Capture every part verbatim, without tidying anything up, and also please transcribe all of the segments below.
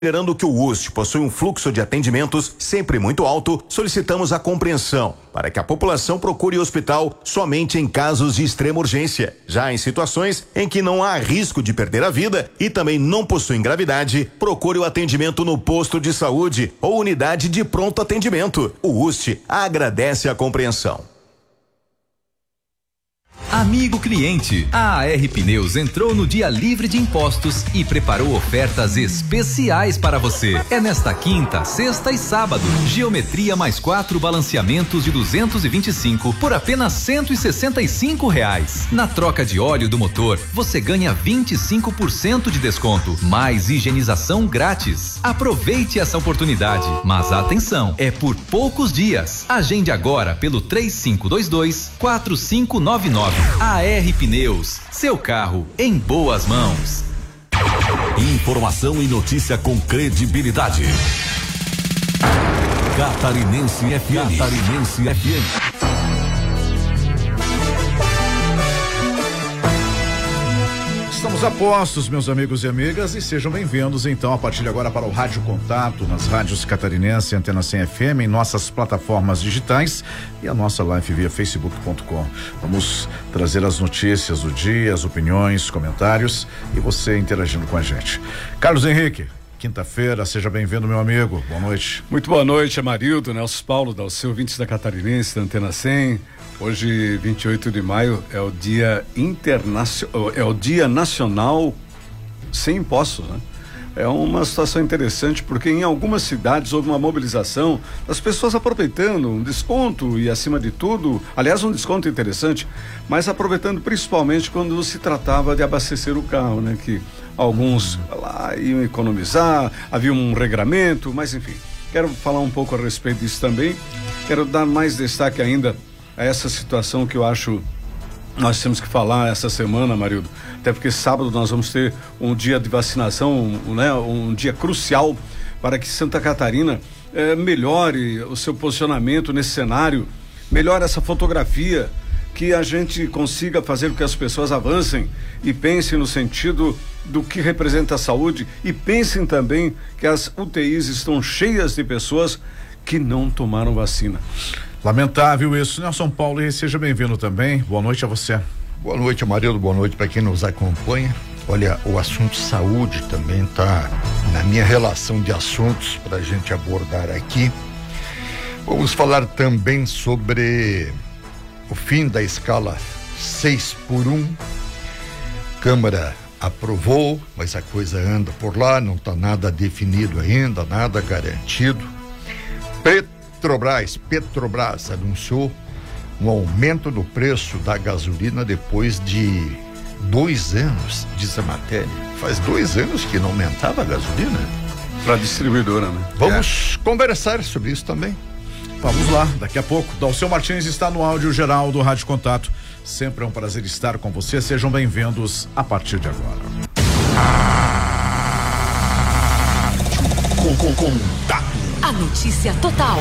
Considerando que o U S T possui um fluxo de atendimentos sempre muito alto, solicitamos a compreensão para que a população procure o hospital somente em casos de extrema urgência. Já em situações em que não há risco de perder a vida e também não possuem gravidade, procure o atendimento no posto de saúde ou unidade de pronto atendimento. O U S T agradece a compreensão. Amigo cliente, a A R Pneus entrou no dia livre de impostos e preparou ofertas especiais para você. É nesta quinta, sexta e sábado. Geometria mais quatro balanceamentos de duzentos e vinte e cinco por apenas cento e sessenta e cinco reais. Na troca de óleo do motor, você ganha vinte e cinco por cento de desconto, mais higienização grátis. Aproveite essa oportunidade, mas atenção, é por poucos dias. Agende agora pelo três cinco dois dois, quatro cinco nove nove. A R Pneus, seu carro em boas mãos. Informação e notícia com credibilidade. Catarinense F M. Catarinense F M. Estamos a postos, meus amigos e amigas, e sejam bem-vindos então a partir de agora para o Rádio Contato, nas rádios Catarinense, Antena cem F M, em nossas plataformas digitais e a nossa live via facebook ponto com. Vamos trazer as notícias do dia, as opiniões, comentários e você interagindo com a gente. Carlos Henrique, quinta-feira, seja bem-vindo, meu amigo, boa noite. Muito boa noite, Amarildo, Nelson Paulo, da seu ouvintes da Catarinense, da Antena cem. Hoje, vinte e oito de maio, é o dia internacional, é o dia nacional sem impostos, né? É uma situação interessante porque em algumas cidades houve uma mobilização das pessoas aproveitando um desconto e acima de tudo, aliás, um desconto interessante, mas aproveitando principalmente quando se tratava de abastecer o carro, né? Que alguns lá iam economizar, havia um regramento, mas enfim, quero falar um pouco a respeito disso também, quero dar mais destaque ainda a essa situação que eu acho nós temos que falar essa semana, Marildo, até porque sábado nós vamos ter um dia de vacinação, um, né, um dia crucial para que Santa Catarina eh, melhore o seu posicionamento nesse cenário, melhore essa fotografia, que a gente consiga fazer com que as pessoas avancem e pensem no sentido do que representa a saúde e pensem também que as U T Is estão cheias de pessoas que não tomaram vacina. Lamentável isso, Nelson Paulo, e seja bem-vindo também. Boa noite a você. Boa noite, Amarildo, boa noite para quem nos acompanha. Olha, o assunto saúde também está na minha relação de assuntos para a gente abordar aqui. Vamos falar também sobre o fim da escala seis por um. Câmara aprovou, mas a coisa anda por lá, não está nada definido ainda, nada garantido. Preto Petrobras, Petrobras anunciou um aumento no preço da gasolina depois de dois anos, diz a matéria. Faz dois anos que não aumentava a gasolina. Para a distribuidora, né? Vamos é. conversar sobre isso também. Vamos lá, daqui a pouco. Dalceu Martins está no áudio geral do Rádio Contato. Sempre é um prazer estar com você. Sejam bem-vindos a partir de agora. Com, com, contato. A notícia total.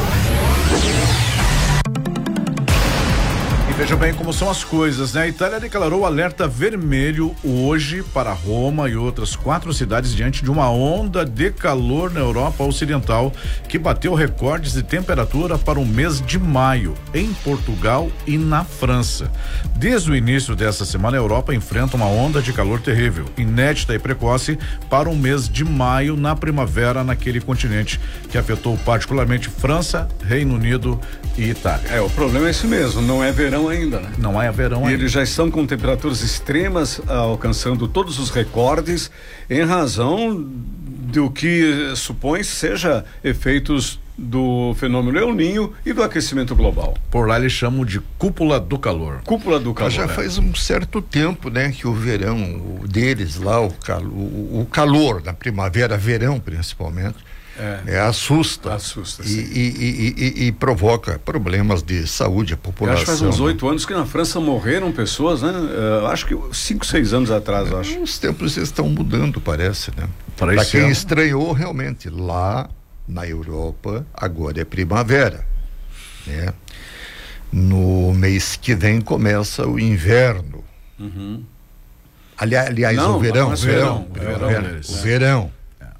E veja bem como são as coisas, né? A Itália declarou alerta vermelho hoje para Roma e outras quatro cidades diante de uma onda de calor na Europa Ocidental que bateu recordes de temperatura para o mês de maio em Portugal e na França. Desde o início dessa semana, a Europa enfrenta uma onda de calor terrível, inédita e precoce para o mês de maio na primavera naquele continente que afetou particularmente França, Reino Unido e Itália. É, o problema é esse mesmo, não é verão ainda, né? Não é verão e ainda. Eles já estão com temperaturas extremas, ah, alcançando todos os recordes em razão do que supõe seja efeitos do fenômeno El Niño e do aquecimento global. Por lá eles chamam de cúpula do calor. Cúpula do calor. Mas já é. faz um certo tempo, né, que o verão o deles lá, o, cal, o, o calor na primavera, verão principalmente, é, é assusta. Assusta, e, sim. E, e, e, e provoca problemas de saúde à população. Eu acho que faz uns oito anos que na França morreram pessoas, né? Uh, acho que cinco, seis anos atrás, é, acho. Os tempos estão mudando, parece, né? Para Pra quem ano. estranhou, realmente, lá na Europa, agora é primavera, né? No mês que vem começa o inverno. Uhum. Ali, aliás, Não, o verão, mas o verão, verão, o verão, verão, o verão. É.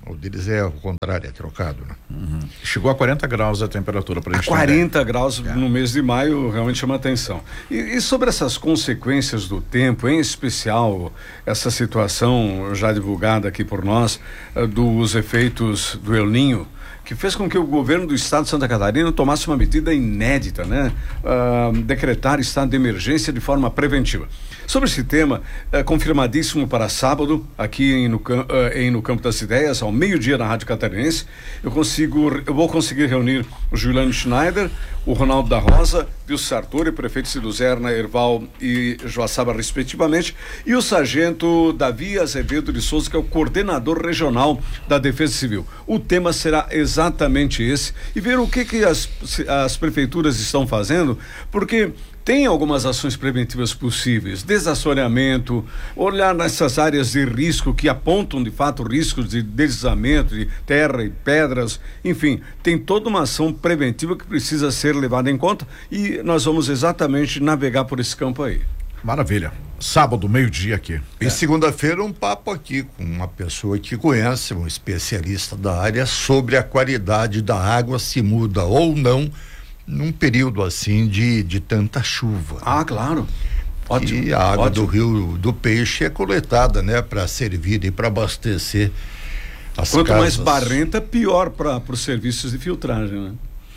O deles é o contrário, é trocado, né? Uhum. Chegou a quarenta graus a temperatura para a gente. quarenta graus é. no mês de maio realmente chama atenção. E, e sobre essas consequências do tempo, em especial essa situação já divulgada aqui por nós, uh, dos efeitos do El Niño, que fez com que o governo do estado de Santa Catarina tomasse uma medida inédita, né? Uh, decretar estado de emergência de forma preventiva. Sobre esse tema, é confirmadíssimo para sábado, aqui em no, uh, em no Campo das Ideias, ao meio-dia na Rádio Catarinense, eu consigo, eu vou conseguir reunir o Juliano Schneider, o Ronaldo da Rosa, Vilso Sartori, prefeitos de Luzerna, Erval e Joaçaba, respectivamente, e o sargento Davi Azevedo de Souza, que é o coordenador regional da Defesa Civil. O tema será exatamente esse, e ver o que que as, as prefeituras estão fazendo, porque tem algumas ações preventivas possíveis, desassoreamento, olhar nessas áreas de risco que apontam de fato riscos de deslizamento de terra e pedras, enfim, tem toda uma ação preventiva que precisa ser levada em conta e nós vamos exatamente navegar por esse campo aí. Maravilha. Sábado, meio-dia aqui. E é. segunda-feira um papo aqui com uma pessoa que conhece, um especialista da área, sobre a qualidade da água, se muda ou não num período assim de, de tanta chuva. Ah, claro. Ótimo. E a água ótimo. do Rio do Peixe é coletada, né, para servir e para abastecer as Quanto casas. mais barrenta, pior para os serviços de filtragem, né?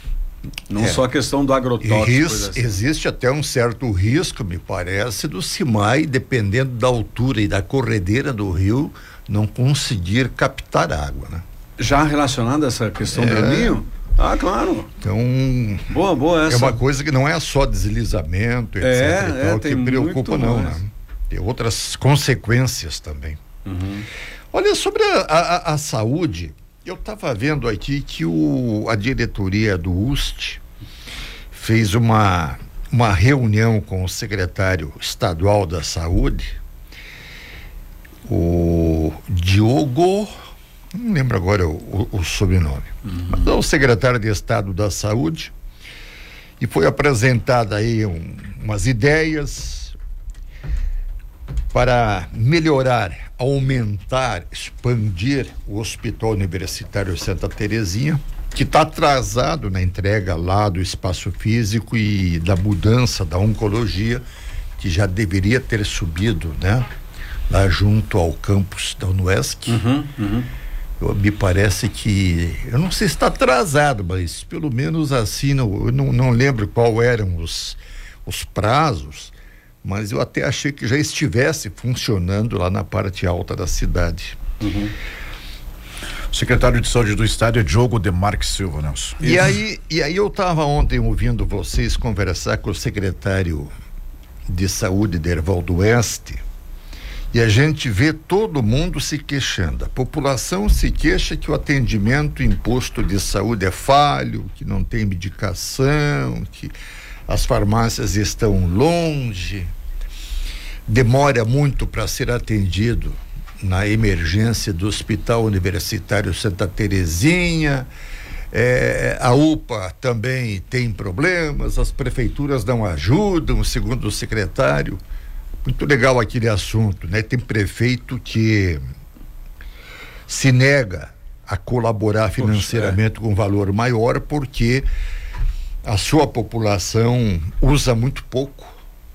Não é. só a questão do agrotóxico. Ris, assim. Existe até um certo risco, me parece, do CIMAI, dependendo da altura e da corredeira do rio, não conseguir captar água, né? Já relacionado a essa questão É. do El Niño? Ah, claro. Então, boa, boa essa. é uma coisa que não é só deslizamento, etc É, e tal, é, que preocupa não, mais. né? Tem outras consequências também. Uhum. Olha, sobre a, a, a saúde, eu estava vendo aqui que o, a diretoria do U S T fez uma, uma reunião com o secretário estadual da saúde, o Diogo, não lembro agora o, o, o sobrenome, uhum. mas é o secretário de Estado da Saúde, e foi apresentada aí um, umas ideias para melhorar, aumentar, expandir o Hospital Universitário Santa Terezinha, que está atrasado na entrega lá do espaço físico e da mudança da oncologia, que já deveria ter subido, né? Lá junto ao campus da UNUESC. Uhum, uhum. Eu, me parece que, eu não sei se está atrasado, mas pelo menos assim, não, eu não, não lembro qual eram os, os prazos, mas eu até achei que já estivesse funcionando lá na parte alta da cidade. Uhum. O secretário de Saúde do Estado é Diogo Demarque Silva, Nelson. E aí, e aí eu estava ontem ouvindo vocês conversar com o secretário de Saúde de Erval do Oeste, e a gente vê todo mundo se queixando. A população se queixa que o atendimento em posto de saúde é falho, que não tem medicação, que as farmácias estão longe, demora muito para ser atendido na emergência do Hospital Universitário Santa Terezinha, é, a U P A também tem problemas, as prefeituras não ajudam, segundo o secretário. Muito legal aquele assunto, né? Tem prefeito que se nega a colaborar financeiramente Poxa, é. com um valor maior porque a sua população usa muito pouco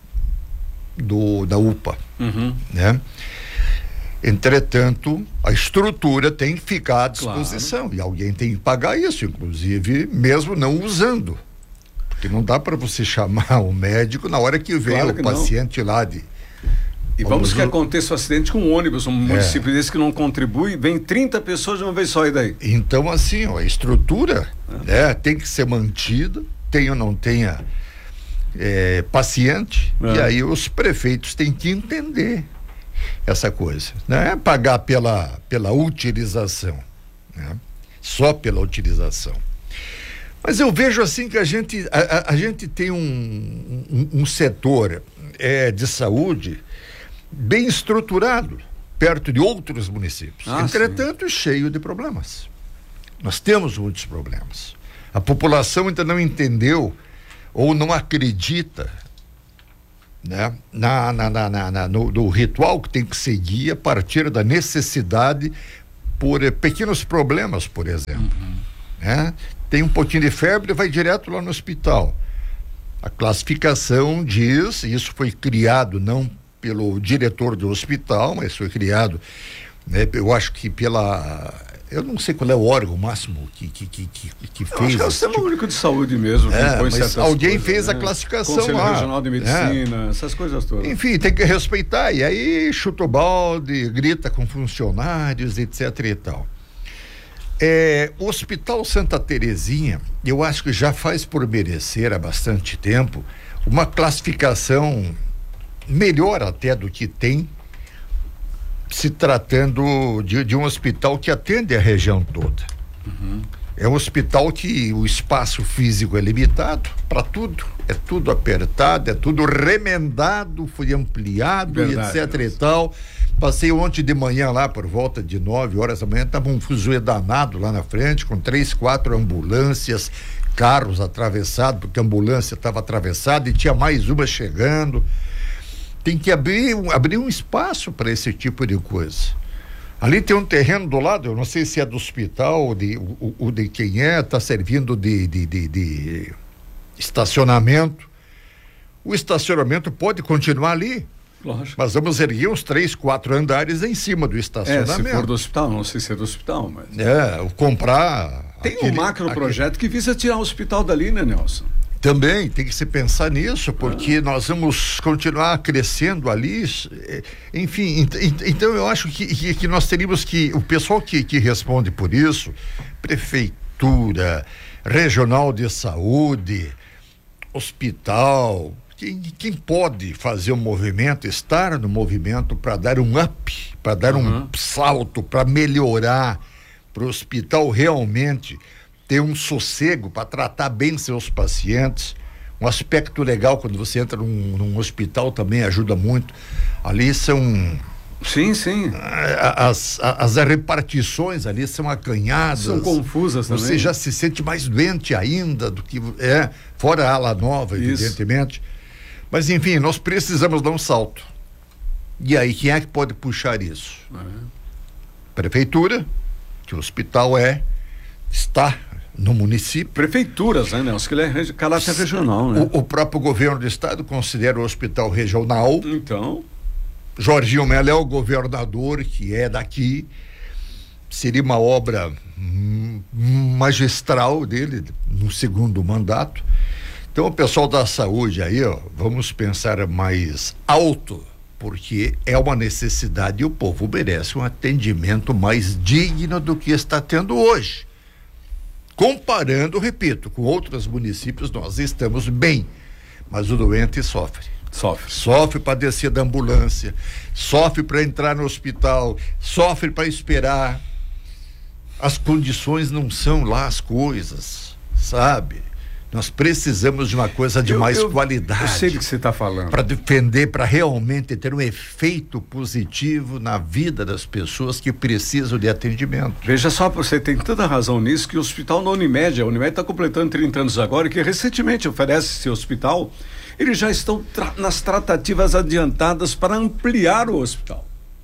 do, da U P A, uhum. né? Entretanto, a estrutura tem que ficar à disposição, claro. E alguém tem que pagar isso, inclusive mesmo não usando, porque não dá para você chamar o médico na hora que vem claro que o paciente não. lá de E vamos que aconteça um acidente com um ônibus, um é. município desse que não contribui, vem trinta pessoas de uma vez só, e daí? Então, assim, ó, a estrutura é. né, tem que ser mantida, tenha ou não tenha é, paciente, é. e aí os prefeitos têm que entender essa coisa, né? Pagar pela, pela utilização, né? Só pela utilização. Mas eu vejo assim que a gente, a, a, a gente tem um, um, um setor é, de saúde bem estruturado, perto de outros municípios. Ah, Entretanto, sim. cheio de problemas. Nós temos muitos problemas. A população ainda não entendeu ou não acredita, né, na, na, na, na, na, no, no ritual que tem que seguir a partir da necessidade por eh, pequenos problemas, por exemplo. Uhum. Né? Tem um pouquinho de febre, vai direto lá no hospital. A classificação diz, isso foi criado não pelo diretor do hospital, mas foi criado, né, eu acho que pela... Eu não sei qual é o órgão máximo que, que, que, que, que fez. Acho que é o Sistema tipo... Único de Saúde mesmo. É, mas alguém coisas, fez né? a classificação Conselho lá. Regional de Medicina, é. essas coisas todas. Enfim, tem que respeitar. E aí chuta o balde, grita com funcionários, etc e tal. É, o Hospital Santa Terezinha, eu acho que já faz por merecer há bastante tempo uma classificação melhor até do que tem, se tratando de, de um hospital que atende a região toda. Uhum. É um hospital que o espaço físico é limitado para tudo, é tudo apertado, é tudo remendado, foi ampliado, verdade, etc e tal. Passei ontem de manhã lá por volta de nove horas da manhã, estava um fuzuê danado lá na frente, com três, quatro ambulâncias, carros atravessados, porque a ambulância estava atravessada e tinha mais uma chegando. Tem que abrir, abrir um espaço para esse tipo de coisa. Ali tem um terreno do lado, eu não sei se é do hospital ou de, o, o de quem é, está servindo de, de, de, de estacionamento. O estacionamento pode continuar ali. Lógico. Mas vamos erguer uns três, quatro andares em cima do estacionamento. É, se for do hospital, não sei se é do hospital, mas... É, comprar... Tem aquele, um macro projeto aquele... que visa tirar o hospital dali, né, Nelson? Também tem que se pensar nisso, porque ah. nós vamos continuar crescendo ali, enfim, ent, então eu acho que, que, que nós teríamos que, o pessoal que, que responde por isso, prefeitura, regional de saúde, hospital, quem, quem pode fazer um movimento, estar no movimento para dar um up, para dar uhum. um salto, para melhorar, para o hospital realmente ter um sossego para tratar bem seus pacientes. Um aspecto legal quando você entra num, num hospital também ajuda muito. Ali são... Sim, sim. As, as, as repartições ali são acanhadas. São confusas também. Você já se sente mais doente ainda do que... É, fora a ala nova, isso, evidentemente. Mas, enfim, nós precisamos dar um salto. E aí, quem é que pode puxar isso? É. Prefeitura, que o hospital é, está... no município. Prefeituras, né, Nelson? Que ele é caráter regional, né? O, o próprio governo do estado considera o hospital regional. Então. Jorginho Melo é o governador, que é daqui. Seria uma obra hum, magistral dele no segundo mandato. Então, o pessoal da saúde aí, ó, vamos pensar mais alto, porque é uma necessidade e o povo merece um atendimento mais digno do que está tendo hoje. Comparando, repito, com outros municípios, nós estamos bem, mas o doente sofre. Sofre. Sofre para descer da ambulância, sofre para entrar no hospital, sofre para esperar. As condições não são lá as coisas, sabe? Nós precisamos de uma coisa de eu, mais eu, qualidade. Eu sei do que você está falando. Para defender, para realmente ter um efeito positivo na vida das pessoas que precisam de atendimento. Veja só, você tem tanta razão nisso, que o hospital na Unimed, a Unimed está completando trinta anos agora, e que recentemente oferece esse hospital, eles já estão tra- nas tratativas adiantadas para ampliar o hospital.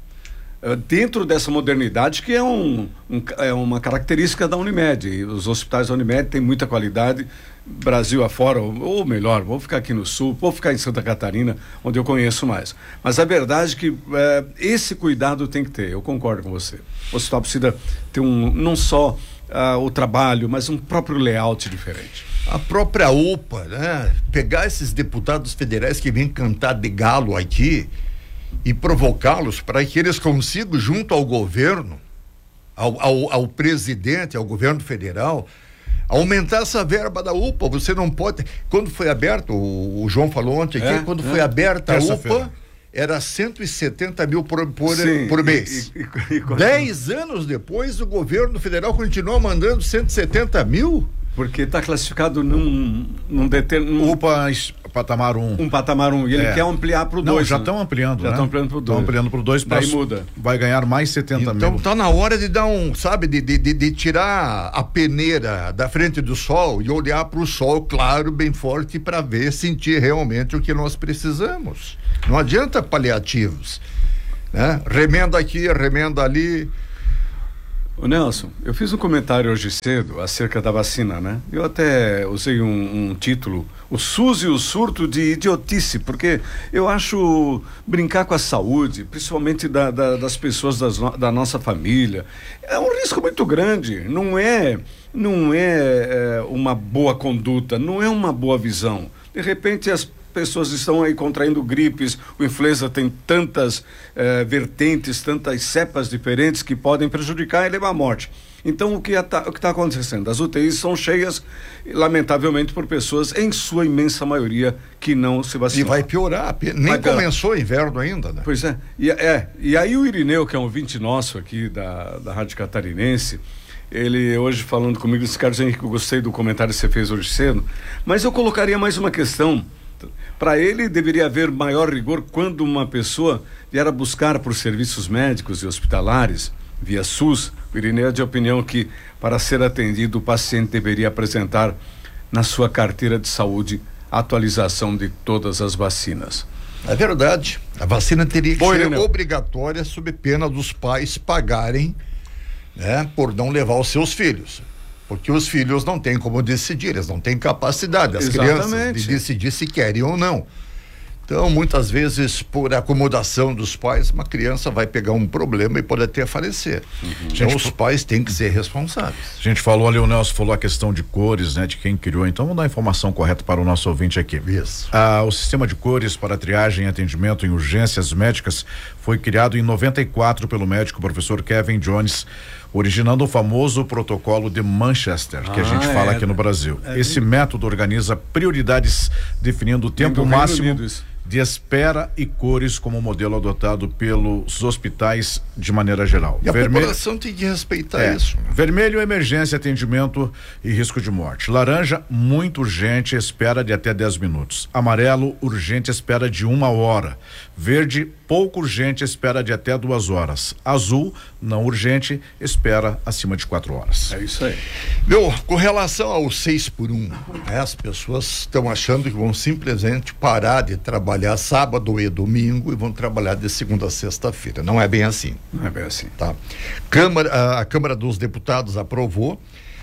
Dentro dessa modernidade que é, um, um, é uma característica da Unimed. E os hospitais da Unimed têm muita qualidade, Brasil afora, ou, ou melhor, vou ficar aqui no sul, vou ficar em Santa Catarina, onde eu conheço mais. Mas a verdade é que é, esse cuidado tem que ter, eu concordo com você. O hospital precisa ter um, não só uh, o trabalho, mas um próprio layout diferente. A própria U P A, né? Pegar esses deputados federais que vêm cantar de galo aqui e provocá-los para que eles consigam, junto ao governo, ao, ao, ao presidente, ao governo federal, aumentar essa verba da U P A. Você não pode... Quando foi aberto, o, o João falou ontem aqui, é, quando é. foi aberta a U P A, era cento e setenta mil por, por, Sim, por mês. E, e, e, Dez anos depois, o governo federal continua mandando cento e setenta mil. Porque está classificado num, num determinado... U P A patamar um. Um patamar um. E ele é. quer ampliar para o dois. Não, já estão né? ampliando, Já estão né? ampliando para o dois. Estão ampliando para o dois. Daí muda. Vai ganhar mais setenta então, mil. Então está na hora de dar um, sabe, de, de, de, de tirar a peneira da frente do sol e olhar para o sol claro, bem forte, para ver, sentir realmente o que nós precisamos. Não adianta paliativos, né? Remenda aqui, remenda ali. Ô Nelson, eu fiz um comentário hoje cedo acerca da vacina, né? Eu até usei um, um título, o SUS e o surto de idiotice, porque eu acho brincar com a saúde, principalmente da, da, das pessoas das, da nossa família, é um risco muito grande, não é, não é, é uma boa conduta, não é uma boa visão. De repente as pessoas estão aí contraindo gripes, o influenza tem tantas eh, vertentes, tantas cepas diferentes que podem prejudicar e levar à morte. Então o que está acontecendo? As U T Is são cheias, lamentavelmente, por pessoas, em sua imensa maioria, que não se vacinam. E vai piorar, nem vai começou o inverno ainda, né? Pois é. E, é, e aí o Irineu, que é um ouvinte nosso aqui da, da Rádio Catarinense, ele hoje falando comigo, disse: Carlos Henrique, eu gostei do comentário que você fez hoje cedo, mas eu colocaria mais uma questão. Para ele, deveria haver maior rigor quando uma pessoa vier a buscar por serviços médicos e hospitalares, via SUS. O Irineu é de opinião que, para ser atendido, o paciente deveria apresentar na sua carteira de saúde a atualização de todas as vacinas. É verdade. A vacina teria que Boa, ser Irineu. obrigatória, sob pena dos pais pagarem, né, por não levar os seus filhos. Porque os filhos não têm como decidir, eles não têm capacidade, as Exatamente. crianças, de decidir se querem ou não. Então, muitas vezes, por acomodação dos pais, uma criança vai pegar um problema e pode até falecer. Uhum. Então, Gente, os pais têm que ser responsáveis. A gente falou ali, o Nelson falou a questão de cores, né, de quem criou, então vamos dar a informação correta para o nosso ouvinte aqui. Isso. Ah, o sistema de cores para triagem e atendimento em urgências médicas foi criado em noventa e quatro pelo médico professor Kevin Jones, originando o famoso protocolo de Manchester, que ah, a gente fala é, aqui no Brasil. É, Esse é, método organiza prioridades, definindo o tempo máximo de espera e cores como modelo adotado pelos hospitais de maneira geral. E a Vermelho, população tem que respeitar é, isso. Vermelho, emergência, atendimento e risco de morte. Laranja, muito urgente, espera de até dez minutos. Amarelo, urgente, espera de uma hora. Verde, pouco urgente, espera de até duas horas. Azul, não urgente, espera acima de quatro horas. É isso aí. Meu, com relação ao seis por um, né, as pessoas estão achando que vão simplesmente parar de trabalhar sábado e domingo e vão trabalhar de segunda a sexta-feira. Não é bem assim. Não é bem assim. Tá. Câmara, a, a Câmara dos Deputados aprovou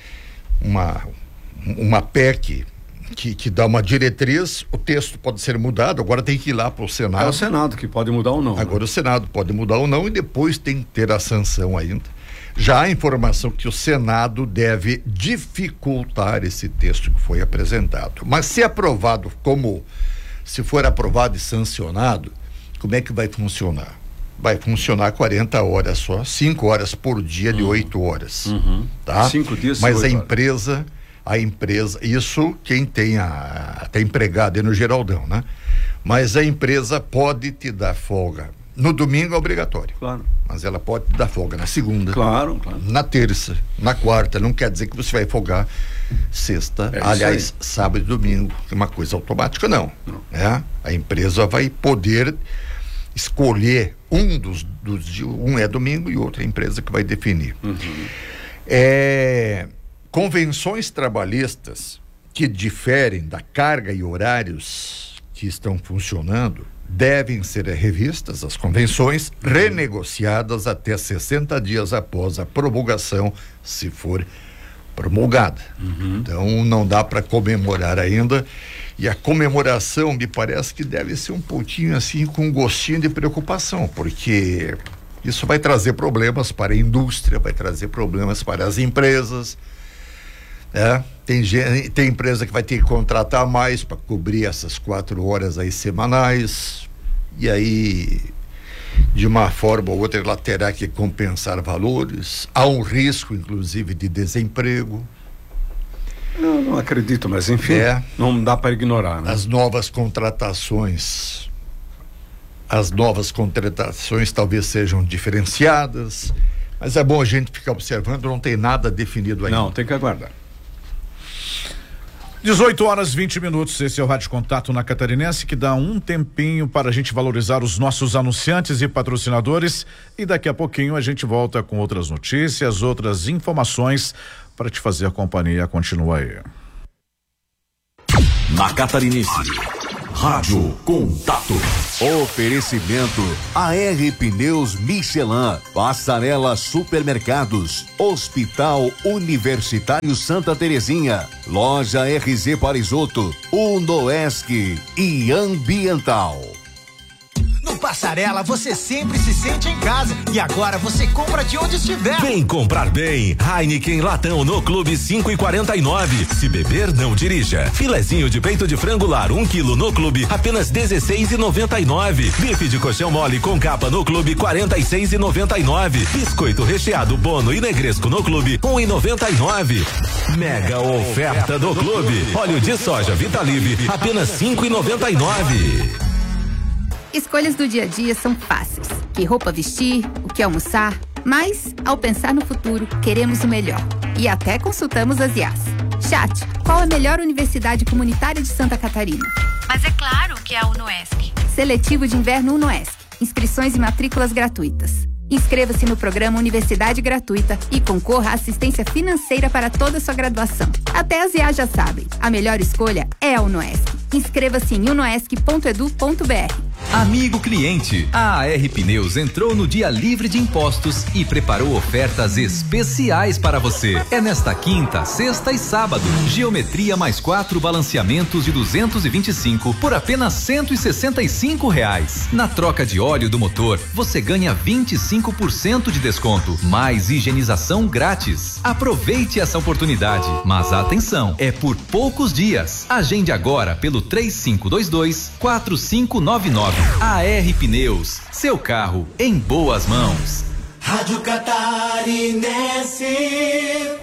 uma, uma P E C que, que dá uma diretriz, o texto pode ser mudado, agora tem que ir lá para o Senado. É o Senado que pode mudar ou não. Agora né? O Senado pode mudar ou não e depois tem que ter a sanção ainda. Já há informação que o Senado deve dificultar esse texto que foi apresentado. Mas se aprovado como, se for aprovado e sancionado, como é que vai funcionar? Vai funcionar quarenta horas só, cinco horas por dia de oito horas. Uhum. Tá? Cinco dias, Mas a horas. empresa, a empresa, isso quem tem a, tem empregado é no Geraldão, né? Mas a empresa pode te dar folga. No domingo é obrigatório. Claro. Mas ela pode te dar folga na segunda. Claro, claro. Na terça, na quarta, não quer dizer que você vai folgar sexta, É aliás, sábado e domingo, é uma coisa automática, não. não. É? A empresa vai poder escolher um dos, dos, um é domingo e outra é a empresa que vai definir. Uhum. É, convenções trabalhistas que diferem da carga e horários que estão funcionando devem ser revistas, as convenções, uhum. renegociadas até sessenta dias após a promulgação, se for promulgada. Uhum. Então não dá para comemorar ainda, e a comemoração me parece que deve ser um pouquinho assim com um gostinho de preocupação, porque isso vai trazer problemas para a indústria, vai trazer problemas para as empresas, né? Tem, tem empresa que vai ter que contratar mais para cobrir essas quatro horas aí semanais, e aí de uma forma ou outra ela terá que compensar valores, há um risco inclusive de desemprego. Eu não acredito, mas enfim, é, não dá para ignorar, né? As novas contratações as novas contratações talvez sejam diferenciadas, mas é bom a gente ficar observando, não tem nada definido ainda. Não, tem que aguardar. dezoito horas e vinte minutos, esse é o Rádio Contato na Catarinense, que dá um tempinho para a gente valorizar os nossos anunciantes e patrocinadores, e daqui a pouquinho a gente volta com outras notícias, outras informações para te fazer a companhia. Continua aí. Na Catarinense, Rádio Contato. Oferecimento A R Pneus Michelin, Passarela Supermercados, Hospital Universitário Santa Terezinha, Loja R Z Parisoto, Unoesc e Ambiental. No Passarela você sempre se sente em casa e agora você compra de onde estiver. Vem comprar bem. Heineken Latão no Clube cinco e quarenta e nove. Se beber, não dirija. Filezinho de peito de frango lar um quilo no Clube apenas dezesseis e noventa e nove. Bife de colchão mole com capa no Clube quarenta e seis e noventa e nove. Biscoito recheado Bono e Negresco no Clube um e noventa e nove. Mega oferta do Clube. Óleo de soja Vitalive apenas cinco e noventa e nove. Escolhas do dia a dia são fáceis. Que roupa vestir, o que almoçar, mas, ao pensar no futuro, queremos o melhor. E até consultamos as I As. Chat, qual a melhor universidade comunitária de Santa Catarina? Mas é claro que é a Unoesc. Seletivo de Inverno Unoesc. Inscrições e matrículas gratuitas. Inscreva-se no programa Universidade Gratuita e concorra à assistência financeira para toda a sua graduação. Até as I As já sabem, a melhor escolha é a Unoesc. Inscreva-se em unoesc ponto edu ponto br. Amigo cliente, a A R Pneus entrou no Dia Livre de Impostos e preparou ofertas especiais para você. É nesta quinta, sexta e sábado. Geometria mais quatro balanceamentos de duzentos e vinte e cinco por apenas cento e sessenta e cinco reais. Na troca de óleo do motor, você ganha vinte e cinco por cento de desconto, mais higienização grátis. Aproveite essa oportunidade, mas atenção, é por poucos dias. Agende agora pelo três cinco dois dois, quatro cinco nove nove. A R Pneus, seu carro em boas mãos. Rádio Catarinense.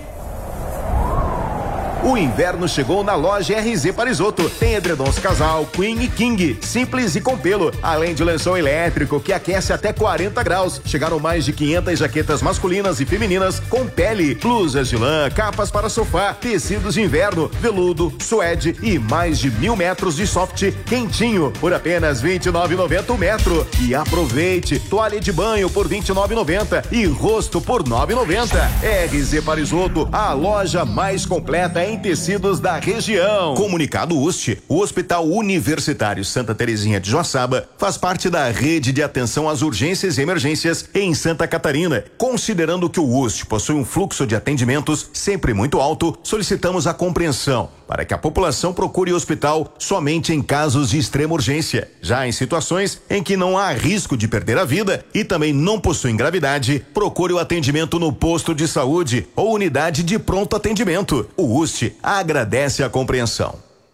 O inverno chegou na loja R Z Parisoto. Tem edredons casal, Queen e King, simples e com pelo, além de lençol elétrico que aquece até quarenta graus. Chegaram mais de quinhentas jaquetas masculinas e femininas com pele, blusas de lã, capas para sofá, tecidos de inverno, veludo, suede e mais de mil metros de soft quentinho por apenas vinte e nove reais e noventa centavos o metro. E aproveite, toalha de banho por vinte e nove reais e noventa centavos e rosto por nove reais e noventa centavos. R Z Parisoto, a loja mais completa em tecidos da região. Comunicado U S T, o Hospital Universitário Santa Terezinha de Joaçaba faz parte da rede de atenção às urgências e emergências em Santa Catarina. Considerando que o U S T possui um fluxo de atendimentos sempre muito alto, solicitamos a compreensão para que a população procure o hospital somente em casos de extrema urgência. Já em situações em que não há risco de perder a vida e também não possuem gravidade, procure o atendimento no posto de saúde ou unidade de pronto atendimento. O U S T agradece a compreensão.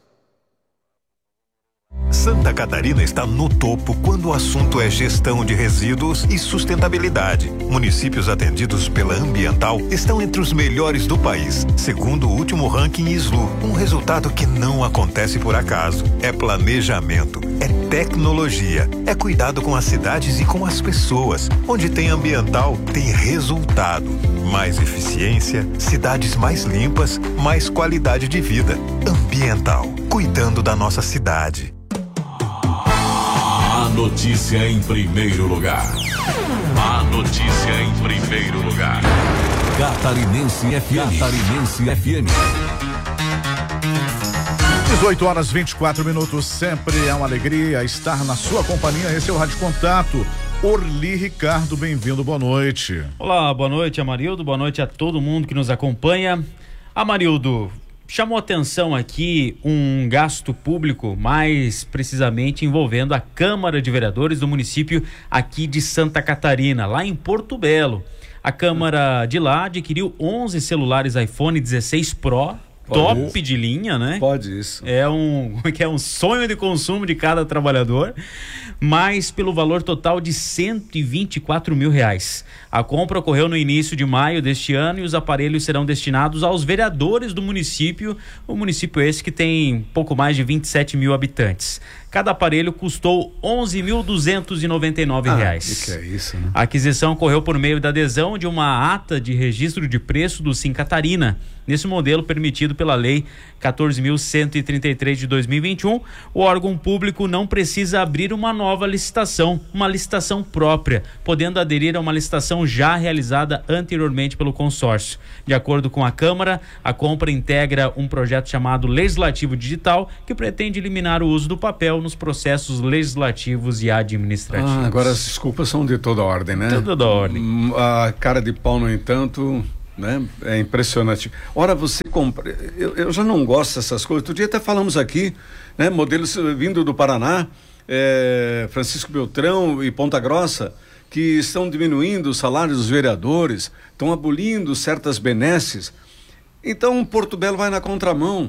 Santa Catarina está no topo quando o assunto é gestão de resíduos e sustentabilidade. Municípios atendidos pela Ambiental estão entre os melhores do país, segundo o último ranking I S L U. Um resultado que não acontece por acaso. É planejamento, é tecnologia, é cuidado com as cidades e com as pessoas. Onde tem Ambiental, tem resultado. Mais eficiência, cidades mais limpas, mais qualidade de vida. Ambiental, cuidando da nossa cidade. A notícia em primeiro lugar. A notícia em primeiro lugar. Catarinense F M. Catarinense F M. dezoito horas e vinte e quatro minutos, sempre é uma alegria estar na sua companhia. Esse é o Rádio Contato. Orli Ricardo, bem-vindo, boa noite. Olá, boa noite, Amarildo, boa noite a todo mundo que nos acompanha. Amarildo, chamou atenção aqui um gasto público, mais precisamente envolvendo a Câmara de Vereadores do município aqui de Santa Catarina, lá em Porto Belo. A Câmara de lá adquiriu onze celulares iPhone dezesseis Pro, top Pode de linha, né? Pode isso. É um, que é um sonho de consumo de cada trabalhador, mas pelo valor total de cento e vinte e quatro mil reais. A compra ocorreu no início de maio deste ano e os aparelhos serão destinados aos vereadores do município, o município esse que tem pouco mais de vinte e sete mil habitantes. Cada aparelho custou onze mil duzentos e noventa e nove reais. Ah, que, que é isso, né? A aquisição ocorreu por meio da adesão de uma ata de registro de preço do Sim Catarina. Nesse modelo permitido estabelecido pela Lei quatorze mil cento e trinta e três de dois mil e vinte e um, o órgão público não precisa abrir uma nova licitação, uma licitação própria, podendo aderir a uma licitação já realizada anteriormente pelo consórcio. De acordo com a Câmara, a compra integra um projeto chamado Legislativo Digital, que pretende eliminar o uso do papel nos processos legislativos e administrativos. Ah, agora as desculpas são de toda ordem, né? Toda ordem. A cara de pau, no entanto, né? É impressionante. Ora, você compra. Eu, eu já não gosto dessas coisas. Outro dia até falamos aqui, né? Modelos vindo do Paraná, é, Francisco Beltrão e Ponta Grossa, que estão diminuindo os salários dos vereadores, estão abolindo certas benesses. Então, Porto Belo vai na contramão.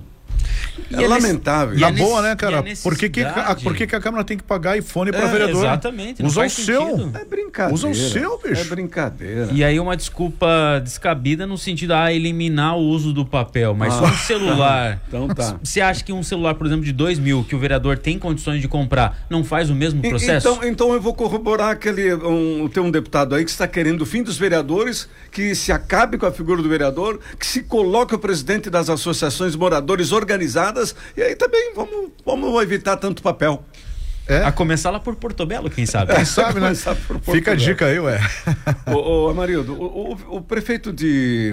É e lamentável. Na boa, né, cara? Por que, que, a, por que, que a Câmara tem que pagar iPhone para é, vereador? Exatamente. Usa o seu. É brincadeira. Usa o seu, bicho. É brincadeira. E aí uma desculpa descabida no sentido de ah, eliminar o uso do papel, mas ah, um celular. Então tá. Você acha que um celular, por exemplo, de dois mil, que o vereador tem condições de comprar, não faz o mesmo processo? Então, então eu vou corroborar aquele. Um, tem um deputado aí que está querendo o fim dos vereadores, que se acabe com a figura do vereador, que se coloque o presidente das associações de moradores organizadas. E aí também vamos, vamos evitar tanto papel. É. A começar lá por Porto Belo, quem sabe? Quem sabe, né? Fica a dica aí, ué. Ô, ô Amarildo, o, o, o prefeito de,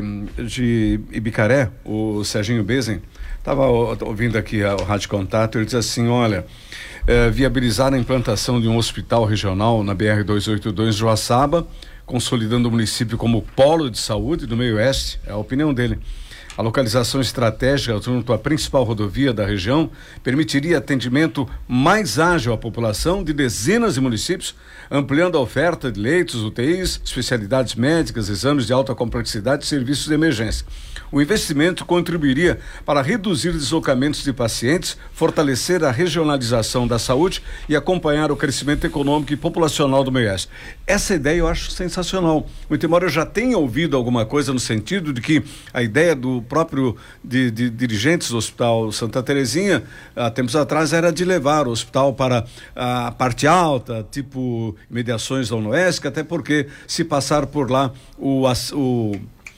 de Ibicaré, o Serginho Bezen, estava ouvindo aqui a, o Rádio Contato, ele diz assim, olha, é, viabilizar a implantação de um hospital regional na B R duzentos e oitenta e dois Joaçaba, consolidando o município como polo de saúde do meio oeste, é a opinião dele. A localização estratégica junto à principal rodovia da região permitiria atendimento mais ágil à população de dezenas de municípios, ampliando a oferta de leitos, U T Is, especialidades médicas, exames de alta complexidade e serviços de emergência. O investimento contribuiria para reduzir deslocamentos de pacientes, fortalecer a regionalização da saúde e acompanhar o crescimento econômico e populacional do meio oeste. Essa ideia eu acho sensacional. Muito embora eu já tenha ouvido alguma coisa no sentido de que a ideia do próprio de, de dirigentes do Hospital Santa Terezinha, há tempos atrás, era de levar o hospital para a parte alta, tipo mediações da UNOESC, até porque se passar por lá o, o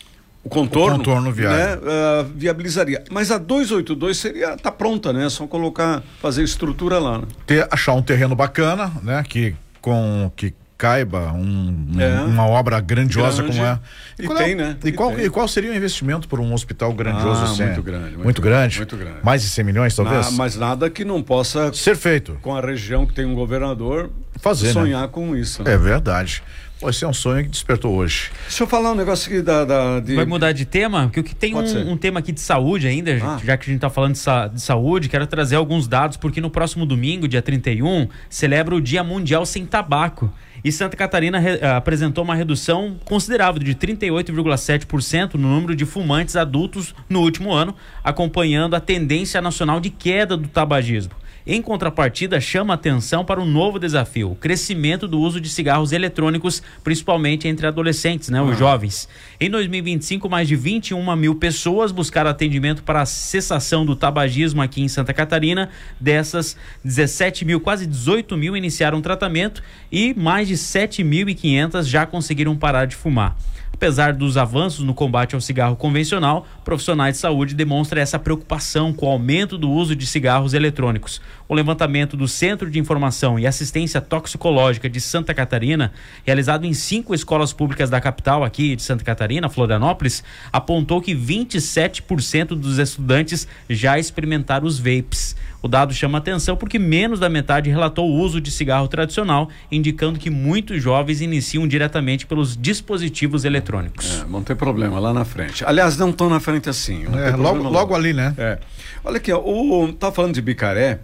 O contorno, o contorno viário. Né, uh, viabilizaria. Mas a duzentos e oitenta e dois seria, tá pronta, né? É só colocar, fazer estrutura lá. Né? Ter, achar um terreno bacana, né? Que, com, que caiba um, é. uma obra grandiosa grande, como é. E, e tem, é, né? E, e, qual, tem. e qual seria o investimento por um hospital grandioso ah, assim? Muito grande. Muito, muito grande? Muito grande. Mais de cem milhões, talvez? Na, mas nada que não possa ser feito. Com a região que tem um governador, fazer, sonhar né? com isso. Né? É verdade. Esse é um sonho que despertou hoje. Deixa eu falar um negócio aqui da... da de... Vai mudar de tema? Porque tem um, um tema aqui de saúde ainda, ah. já que a gente está falando de, sa de saúde, quero trazer alguns dados, porque no próximo domingo, dia trinta e um, celebra o Dia Mundial Sem Tabaco. E Santa Catarina apresentou uma redução considerável de trinta e oito vírgula sete por cento no número de fumantes adultos no último ano, acompanhando a tendência nacional de queda do tabagismo. Em contrapartida, chama atenção para um novo desafio, o crescimento do uso de cigarros eletrônicos, principalmente entre adolescentes, né, os ah. jovens. Em dois mil e vinte e cinco, mais de vinte e uma mil pessoas buscaram atendimento para a cessação do tabagismo aqui em Santa Catarina. Dessas, dezessete mil, quase dezoito mil iniciaram tratamento e mais de sete mil e quinhentas já conseguiram parar de fumar. Apesar dos avanços no combate ao cigarro convencional, profissionais de saúde demonstram essa preocupação com o aumento do uso de cigarros eletrônicos. O levantamento do Centro de Informação e Assistência Toxicológica de Santa Catarina, realizado em cinco escolas públicas da capital aqui de Santa Catarina, Florianópolis, apontou que vinte e sete por cento dos estudantes já experimentaram os vapes. O dado chama atenção porque menos da metade relatou o uso de cigarro tradicional, indicando que muitos jovens iniciam diretamente pelos dispositivos eletrônicos. É, não tem problema, lá na frente. Aliás, não tão na frente assim. É, logo, logo ali, né? É. Olha aqui, ó, o, tá falando de Ibicaré,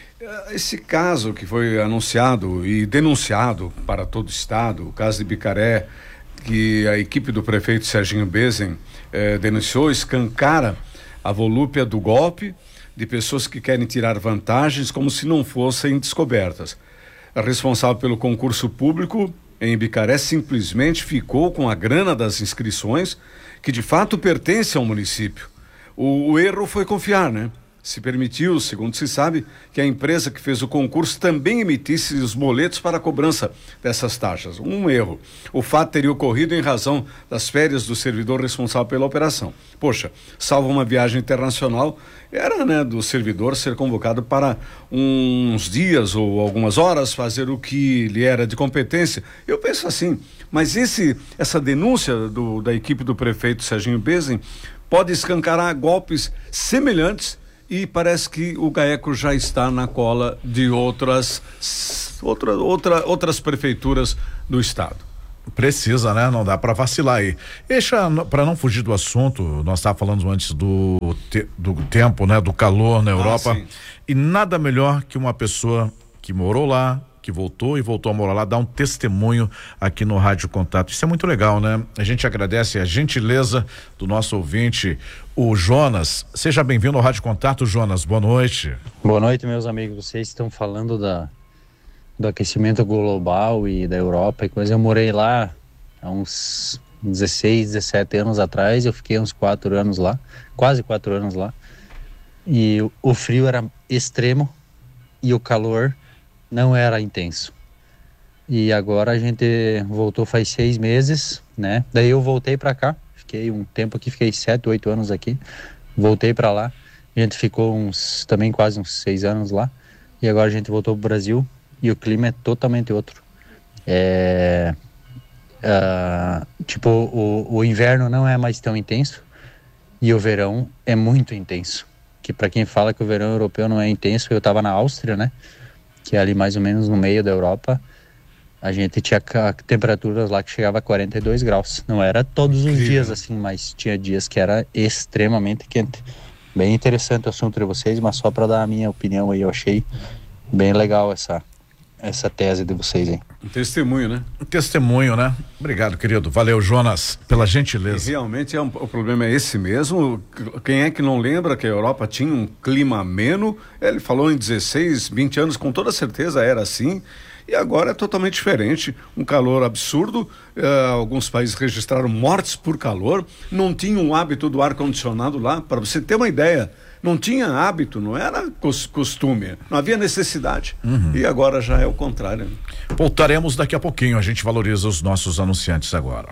esse caso que foi anunciado e denunciado para todo o estado, o caso de Ibicaré, que a equipe do prefeito Serginho Bezen eh, denunciou, escancara a volúpia do golpe de pessoas que querem tirar vantagens como se não fossem descobertas. A responsável pelo concurso público em Ibicaré simplesmente ficou com a grana das inscrições, que de fato pertence ao município. O, o erro foi confiar, né? Se permitiu, segundo se sabe, que a empresa que fez o concurso também emitisse os boletos para a cobrança dessas taxas. Um erro. O fato teria ocorrido em razão das férias do servidor responsável pela operação. Poxa, salvo uma viagem internacional, era, né, do servidor ser convocado para uns dias ou algumas horas fazer o que lhe era de competência. Eu penso assim, mas esse, essa denúncia do, da equipe do prefeito Serginho Bezem pode escancarar golpes semelhantes. E parece que o GAECO já está na cola de outras, outra, outra, outras prefeituras do estado. Precisa, né? Não dá para vacilar aí. Deixa, para não fugir do assunto, nós estávamos falando antes do, te, do tempo, né? Do calor na Europa. Ah, e nada melhor que uma pessoa que morou lá, que voltou e voltou a morar lá, dar um testemunho aqui no Rádio Contato. Isso é muito legal, né? A gente agradece a gentileza do nosso ouvinte, o Jonas. Seja bem-vindo ao Rádio Contato, Jonas. Boa noite. Boa noite, meus amigos. Vocês estão falando da, do aquecimento global e da Europa e coisa. Eu morei lá há uns dezesseis, dezessete anos atrás. Eu fiquei uns quatro anos lá, quase quatro anos lá. E o, o frio era extremo e o calor não era intenso. E agora a gente voltou faz seis meses, né? Daí eu voltei para cá, fiquei um tempo aqui, fiquei sete, oito anos aqui, voltei para lá. A gente ficou uns, também quase uns seis anos lá. E agora a gente voltou pro Brasil e o clima é totalmente outro. É, uh, tipo, o, o inverno não é mais tão intenso e o verão é muito intenso. Que para quem fala que o verão europeu não é intenso, eu tava na Áustria, né? Que é ali mais ou menos no meio da Europa, a gente tinha temperaturas lá que chegava a quarenta e dois graus. Não era todos os dias assim, mas tinha dias que era extremamente quente. Bem interessante o assunto de vocês, mas só para dar a minha opinião aí, eu achei bem legal essa, essa tese de vocês aí. Um testemunho, né? Um testemunho, né? Obrigado, querido. Valeu, Jonas, pela gentileza. E realmente é um, o problema é esse mesmo. Quem é que não lembra que a Europa tinha um clima ameno? Ele falou em dezesseis, vinte anos, com toda certeza era assim. E agora é totalmente diferente. Um calor absurdo. Uh, alguns países registraram mortes por calor. Não tinham o hábito do ar-condicionado lá. Para você ter uma ideia, não tinha hábito, não era costume, não havia necessidade. Uhum. E agora já é o contrário. Voltaremos daqui a pouquinho, a gente valoriza os nossos anunciantes agora.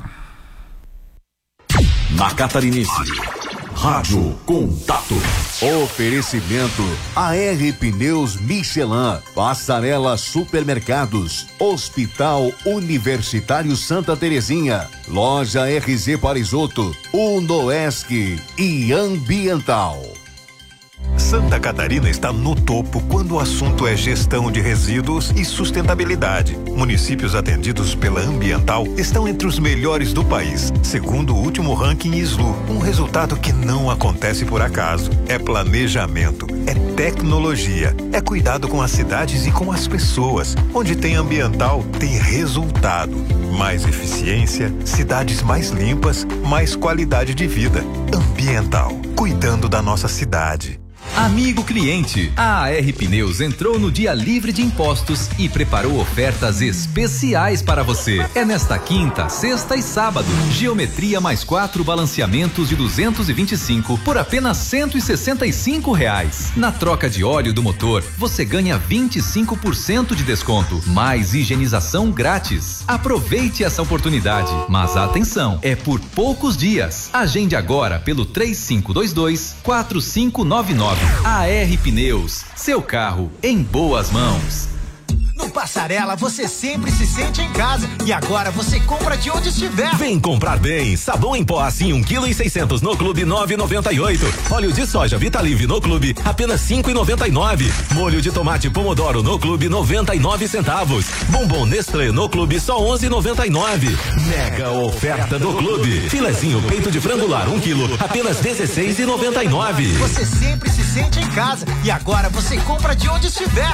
Na Catarinense, Rádio Contato. Oferecimento A R Pneus Michelin, Passarela Supermercados, Hospital Universitário Santa Terezinha, Loja R Z Parisoto, Unoesc e Ambiental. Santa Catarina está no topo quando o assunto é gestão de resíduos e sustentabilidade. Municípios atendidos pela Ambiental estão entre os melhores do país, segundo o último ranking I S L U. Um resultado que não acontece por acaso. É planejamento, é tecnologia, é cuidado com as cidades e com as pessoas. Onde tem Ambiental, tem resultado. Mais eficiência, cidades mais limpas, mais qualidade de vida. Ambiental, cuidando da nossa cidade. Amigo cliente, a AR Pneus entrou no Dia Livre de Impostos e preparou ofertas especiais para você. É nesta quinta, sexta e sábado. Geometria mais quatro balanceamentos de duzentos e vinte e cinco por apenas cento e sessenta e cinco reais. Na troca de óleo do motor, você ganha vinte e cinco por cento de desconto, mais higienização grátis. Aproveite essa oportunidade, mas atenção, é por poucos dias. Agende agora pelo três cinco dois dois, quatro cinco nove nove. A R Pneus, seu carro em boas mãos. No Passarela você sempre se sente em casa e agora você compra de onde estiver. Vem comprar bem. Sabão em pó assim um quilo e seiscentos no Clube nove e noventa e oito. Óleo de soja Vitalive no Clube apenas cinco e noventa e nove. Molho de tomate Pomodoro no Clube noventa e nove centavos. Bombom Nestlé no Clube só onze e noventa e nove. Mega oferta do Clube. Filezinho peito de frango lar um quilo apenas dezesseis e noventa e nove. Você sempre se sente em casa e agora você compra de onde estiver.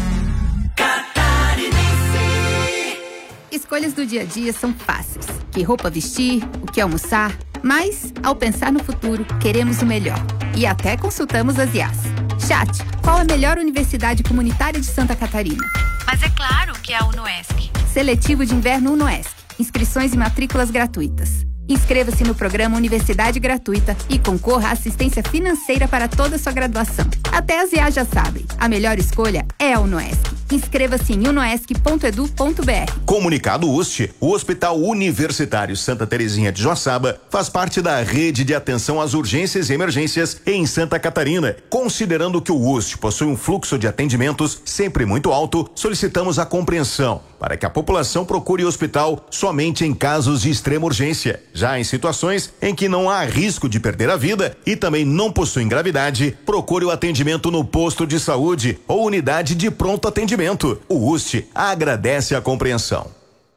Escolhas do dia a dia são fáceis. Que roupa vestir, o que almoçar, mas, ao pensar no futuro, queremos o melhor. E até consultamos as I As. Chat, qual a melhor universidade comunitária de Santa Catarina? Mas é claro que é a UnoESC. Seletivo de inverno UnoESC. Inscrições e matrículas gratuitas. Inscreva-se no programa Universidade Gratuita e concorra à assistência financeira para toda a sua graduação. Até as I A já sabem, a melhor escolha é a UNOESC. Inscreva-se em unoesc ponto edu ponto br. Comunicado U S T, o Hospital Universitário Santa Terezinha de Joaçaba faz parte da rede de atenção às urgências e emergências em Santa Catarina. Considerando que o U S T possui um fluxo de atendimentos sempre muito alto, solicitamos a compreensão para que a população procure o hospital somente em casos de extrema urgência. Já em situações em que não há risco de perder a vida e também não possuem gravidade, procure o atendimento no posto de saúde ou unidade de pronto atendimento. O U S T agradece a compreensão.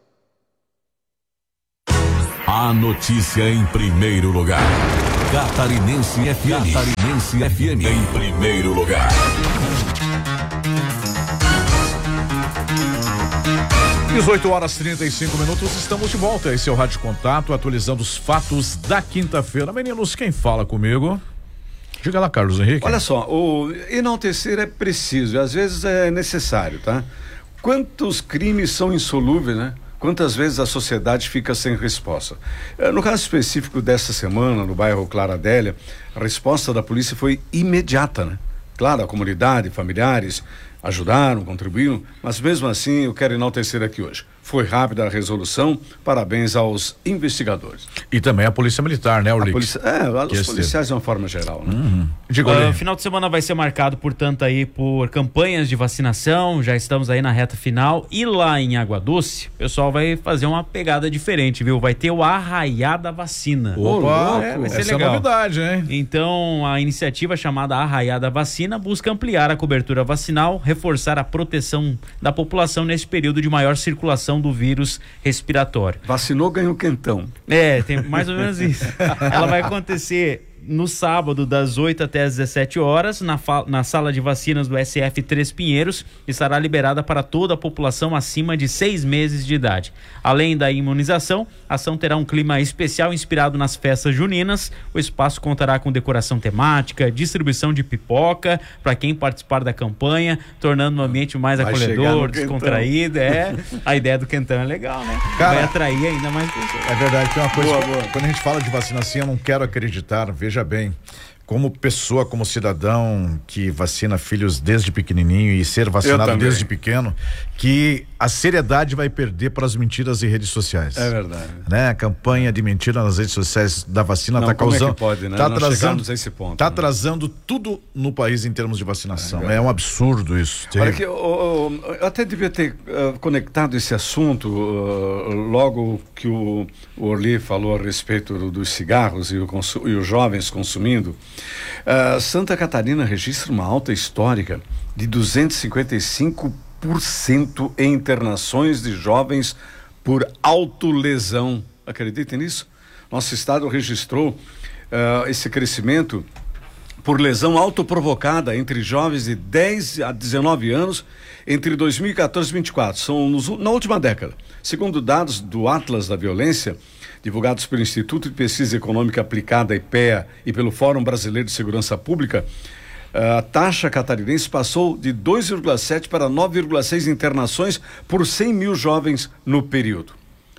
A notícia em primeiro lugar. Catarinense F M. Catarinense F M. Em primeiro lugar. dezoito horas e trinta e cinco minutos, estamos de volta. Esse é o Rádio Contato, atualizando os fatos da quinta-feira. Meninos, quem fala comigo? Diga lá, Carlos Henrique. Olha só, o enaltecer é preciso e às vezes é necessário, tá? Quantos crimes são insolúveis, né? Quantas vezes a sociedade fica sem resposta? No caso específico dessa semana, no bairro Clara Adélia, a resposta da polícia foi imediata, né? Claro, a comunidade, familiares ajudaram, contribuíram, mas mesmo assim eu quero enaltecer aqui hoje. Foi rápida a resolução, parabéns aos investigadores. E também a Polícia Militar, né, Orlix? Polícia, é, os policiais de uma forma geral, né? Uhum. O uh, final de semana vai ser marcado, portanto, aí por campanhas de vacinação, já estamos aí na reta final, e lá em Água Doce, o pessoal vai fazer uma pegada diferente, viu? Vai ter o Arraiá da Vacina. Opa, é, vai ser essa legal. É novidade, hein? Então, a iniciativa chamada Arraiá da Vacina busca ampliar a cobertura vacinal, reforçar a proteção da população nesse período de maior circulação do vírus respiratório. Vacinou, ganhou quentão. É, tem mais ou menos isso. Ela vai acontecer no sábado, das oito até as dezessete horas, na, na sala de vacinas do S F Três Pinheiros, e estará liberada para toda a população acima de seis meses de idade. Além da imunização, a ação terá um clima especial inspirado nas festas juninas. O espaço contará com decoração temática, distribuição de pipoca para quem participar da campanha, tornando o ambiente mais vai acolhedor, descontraído. É, a ideia do quentão é legal, né? Cara, vai atrair ainda mais pessoas. É verdade, tem uma coisa, boa, boa. Quando a gente fala de vacinação, eu não quero acreditar, veja bem, como pessoa, como cidadão que vacina filhos desde pequenininho e ser vacinado desde pequeno, que a seriedade vai perder para as mentiras em redes sociais. É verdade. Né? A campanha de mentira nas redes sociais da vacina está causando, é que pode, né? Tá atrasando, a esse ponto, tá né? atrasando tudo no país em termos de vacinação. É, é um absurdo isso. Olha que, eu, eu até devia ter uh, conectado esse assunto uh, logo que o, o Orly falou a respeito do, dos cigarros e, o consu, e os jovens consumindo. Uh, Santa Catarina registra uma alta histórica de duzentos e cinquenta e cinco por cento em internações de jovens por autolesão. Acreditem nisso? Nosso estado registrou uh, esse crescimento por lesão autoprovocada entre jovens de dez a dezenove anos entre dois mil e quatorze e vinte e quatro. São nos, na última década. Segundo dados do Atlas da Violência, divulgados pelo Instituto de Pesquisa Econômica Aplicada, I P E A, e pelo Fórum Brasileiro de Segurança Pública, a taxa catarinense passou de dois vírgula sete para nove vírgula seis internações por cem mil jovens no período.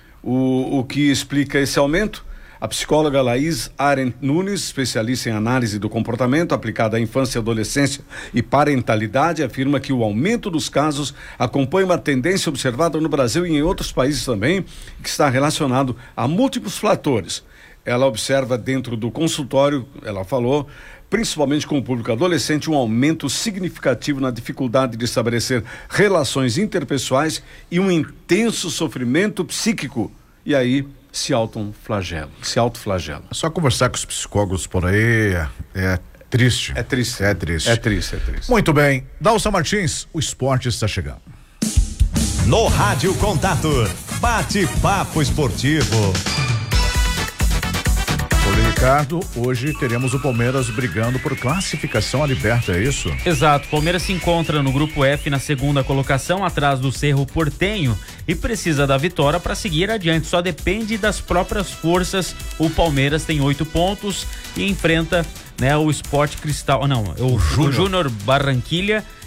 O, o que explica esse aumento? A psicóloga Laís Arendt Nunes, especialista em análise do comportamento aplicada à infância, adolescência e parentalidade, afirma que o aumento dos casos acompanha uma tendência observada no Brasil e em outros países também, que está relacionado a múltiplos fatores. Ela observa dentro do consultório, ela falou, principalmente com o público adolescente, um aumento significativo na dificuldade de estabelecer relações interpessoais e um intenso sofrimento psíquico. E aí se autoflagela, se autoflagela. É só conversar com os psicólogos por aí, é, é triste. É triste. É triste. É triste, é triste. Muito bem. Dalson Martins, o esporte está chegando. No Rádio Contato, bate-papo esportivo. Oi, Ricardo, hoje teremos o Palmeiras brigando por classificação à Liberta, é isso? Exato, o Palmeiras se encontra no grupo F na segunda colocação, atrás do Cerro Porteño, e precisa da vitória para seguir adiante, só depende das próprias forças. O Palmeiras tem oito pontos e enfrenta, né, o Sport Cristal, não, o, o Júnior Barranquilha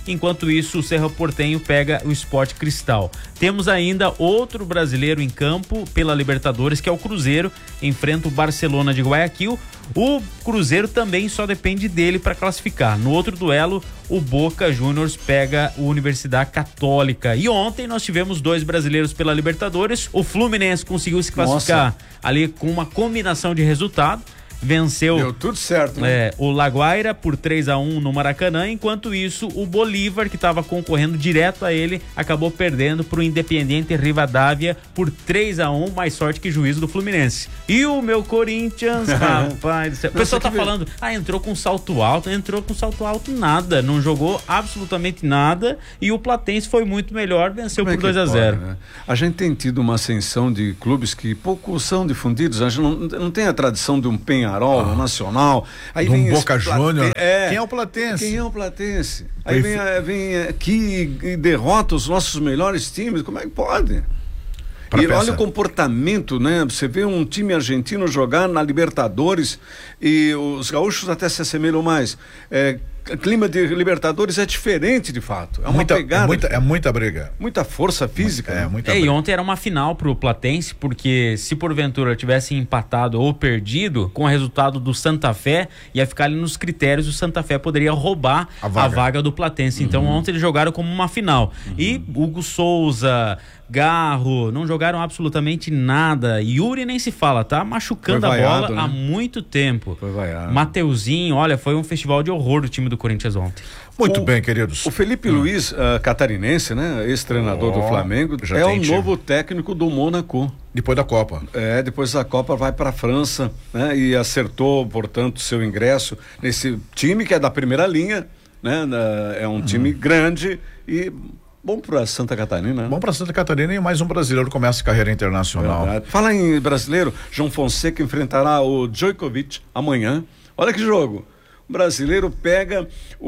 Enquanto isso, o Cerro Porteño pega o Sport Cristal. Temos ainda outro brasileiro em campo pela Libertadores, que é o Cruzeiro, enfrenta o Barcelona de Guayaquil. O Cruzeiro também só depende dele para classificar. No outro duelo, o Boca Juniors pega o Universidade Católica. E ontem nós tivemos dois brasileiros pela Libertadores. O Fluminense conseguiu se classificar Nossa. ali com uma combinação de resultado. Venceu Deu tudo certo, né? é, o Laguaira por três a um no Maracanã. Enquanto isso, o Bolívar, que estava concorrendo direto a ele, acabou perdendo para o Independiente Rivadavia por três a um, mais sorte que juízo do Fluminense. E o meu Corinthians, rapaz do céu. O pessoal tá falando, ah, entrou com salto alto. Entrou com salto alto nada, não jogou absolutamente nada. E o Platense foi muito melhor, venceu Como por é dois a zero. Né? A gente tem tido uma ascensão de clubes que pouco são difundidos. A gente não, não tem a tradição de um Penharol, ah. Nacional. Aí um vem Boca Júnior. É. Quem é o Platense? Quem é o Platense? Aí vem, vem aqui e derrota os nossos melhores times. Como é que pode? Pra e pensar. Olha o comportamento, né? Você vê um time argentino jogar na Libertadores e os gaúchos até se assemelham mais. É, clima de Libertadores é diferente, de fato. É uma muita, pegada. É muita, é muita briga. Muita força física. É, né? muita é, briga. E ontem era uma final pro Platense, porque se porventura tivesse empatado ou perdido, com o resultado do Santa Fé, ia ficar ali nos critérios, o Santa Fé poderia roubar a vaga, a vaga do Platense. Uhum. Então ontem eles jogaram como uma final. Uhum. E Hugo Souza, Garro, não jogaram absolutamente nada. Yuri nem se fala, tá machucando vaiado, a bola, né? Há muito tempo. Foi vaiado. Mateuzinho, olha, foi um festival de horror do time do Corinthians ontem. Muito o, bem, queridos. O Felipe hum. Luiz, uh, catarinense, né? Ex-treinador oh, do Flamengo, é o novo técnico do Mônaco. Depois da Copa. É, depois da Copa vai para a França, né? E acertou, portanto, seu ingresso nesse time que é da primeira linha, né? É um hum. time grande e bom para Santa Catarina. Né? Bom para Santa Catarina e mais um brasileiro começa a carreira internacional. Verdade. Fala em brasileiro, João Fonseca enfrentará o Djokovic amanhã. Olha que jogo. O brasileiro pega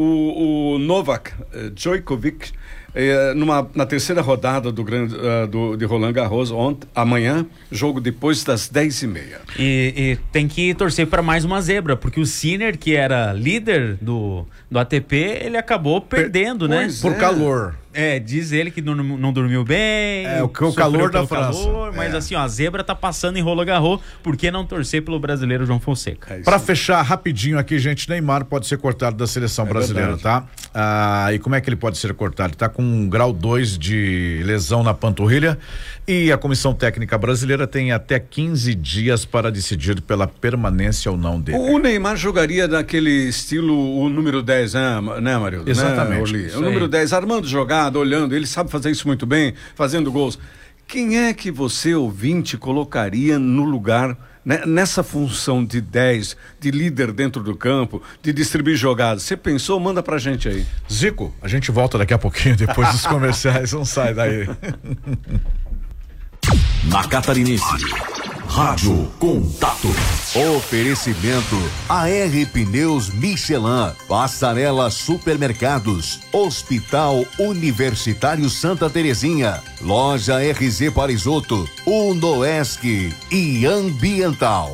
o, o Novak eh, Djokovic eh, numa, na terceira rodada do, grande, uh, do, de Roland Garros ontem, amanhã, jogo depois das dez e meia. E, e tem que torcer para mais uma zebra, porque o Sinner, que era líder do, do A T P, ele acabou perdendo, per, né? Por é. calor. É, diz ele que não, não dormiu bem. É, o, o calor da França. Calor, mas é. assim, ó, a zebra tá passando em Roland Garros, por que não torcer pelo brasileiro João Fonseca? É Para fechar rapidinho aqui, gente, Neymar pode ser cortado da seleção é brasileira, verdade. tá? Ah, e como é que ele pode ser cortado? Ele tá com um grau dois de lesão na panturrilha e a comissão técnica brasileira tem até quinze dias para decidir pela permanência ou não dele. O Neymar jogaria daquele estilo, o número dez, né, né Marildo? Exatamente. Né, o número dez, armando jogada, olhando, ele sabe fazer isso muito bem, fazendo gols. Quem é que você, ouvinte, colocaria no lugar, né, nessa função de dez, de líder dentro do campo, de distribuir jogadas? Você pensou? Manda pra gente aí. Zico, a gente volta daqui a pouquinho, depois dos comerciais, não sai daí. Na Catarinense, Rádio Contato. Oferecimento A R Pneus Michelin, Passarela Supermercados, Hospital Universitário Santa Terezinha, Loja R Z Parisoto, Unoesc e Ambiental.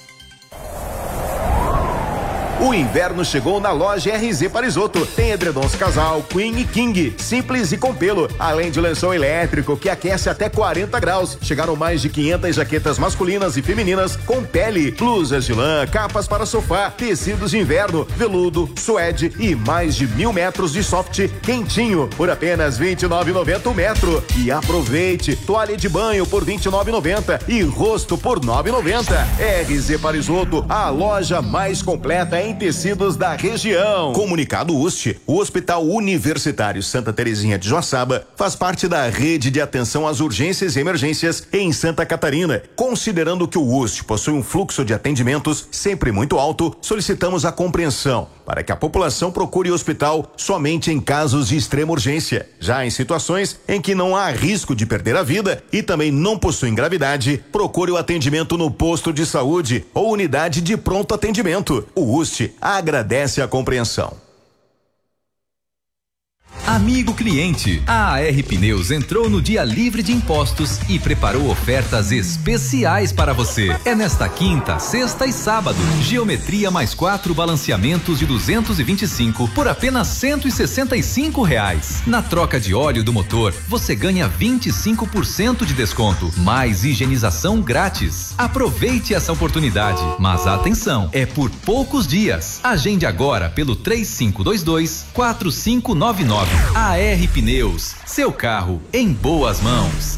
O inverno chegou na loja R Z Parisoto. Tem edredons casal, queen e king, simples e com pelo, além de lençol elétrico que aquece até quarenta graus. Chegaram mais de quinhentas jaquetas masculinas e femininas com pele, blusas de lã, capas para sofá, tecidos de inverno, veludo, suede e mais de mil metros de soft quentinho por apenas vinte e nove reais e noventa centavos o metro. E aproveite, toalha de banho por vinte e nove reais e noventa centavos e rosto por nove reais e noventa centavos. R Z Parisoto, a loja mais completa em tecidos da região. Comunicado U S T, o Hospital Universitário Santa Terezinha de Joaçaba faz parte da rede de atenção às urgências e emergências em Santa Catarina. Considerando que o U S T possui um fluxo de atendimentos sempre muito alto, solicitamos a compreensão para que a população procure o hospital somente em casos de extrema urgência. Já em situações em que não há risco de perder a vida e também não possuem gravidade, procure o atendimento no posto de saúde ou unidade de pronto atendimento. O U S T agradece a compreensão. A Amigo cliente, a AR Pneus entrou no Dia Livre de Impostos e preparou ofertas especiais para você. É nesta quinta, sexta e sábado. Geometria mais quatro balanceamentos de duzentos e vinte e cinco por apenas cento e sessenta e cinco reais. Na troca de óleo do motor, você ganha vinte e cinco por cento de desconto, mais higienização grátis. Aproveite essa oportunidade, mas atenção, é por poucos dias. Agende agora pelo três cinco dois dois, quatro cinco nove nove. A R Pneus, seu carro em boas mãos.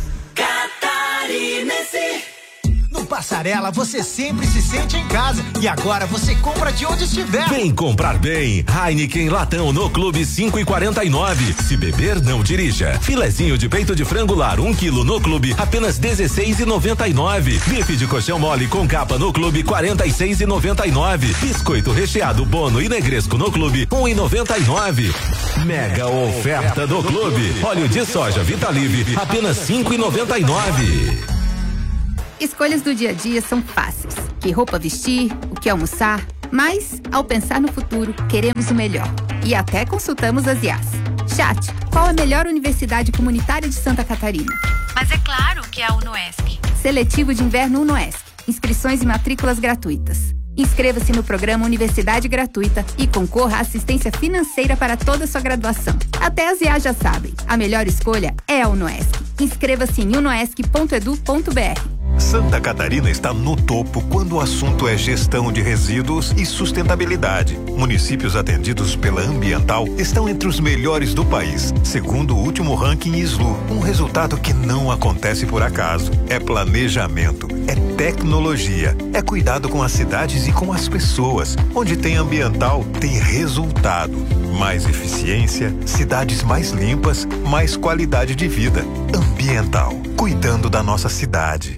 Catarinense. No Passarela você sempre se sente em casa e agora você compra de onde estiver. Vem comprar bem. Heineken Latão no Clube cinco e quarenta e nove. Se beber, não dirija. Filezinho de peito de frango lar um quilo no Clube apenas dezesseis e noventa e nove. Bife de colchão mole com capa no Clube quarenta e seis e noventa e nove. Biscoito recheado Bono e Negresco no Clube um e noventa e nove. Mega oferta do Clube. Óleo de soja Vitalive apenas cinco e noventa e nove. Escolhas do dia a dia são fáceis. Que roupa vestir, o que almoçar, mas, ao pensar no futuro, queremos o melhor. E até consultamos as I As. Chat, qual a melhor universidade comunitária de Santa Catarina? Mas é claro que é a UNOESC. Seletivo de Inverno UNOESC. Inscrições e matrículas gratuitas. Inscreva-se no programa Universidade Gratuita e concorra à assistência financeira para toda a sua graduação. Até as I As já sabem, a melhor escolha é a UNOESC. Inscreva-se em unoesc ponto edu ponto br. Santa Catarina está no topo quando o assunto é gestão de resíduos e sustentabilidade. Municípios atendidos pela Ambiental estão entre os melhores do país, segundo o último ranking S L U. Um resultado que não acontece por acaso. É planejamento, é tecnologia, é cuidado com as cidades e com as pessoas. Onde tem Ambiental, tem resultado. Mais eficiência, cidades mais limpas, mais qualidade de vida. Ambiental, cuidando da nossa cidade.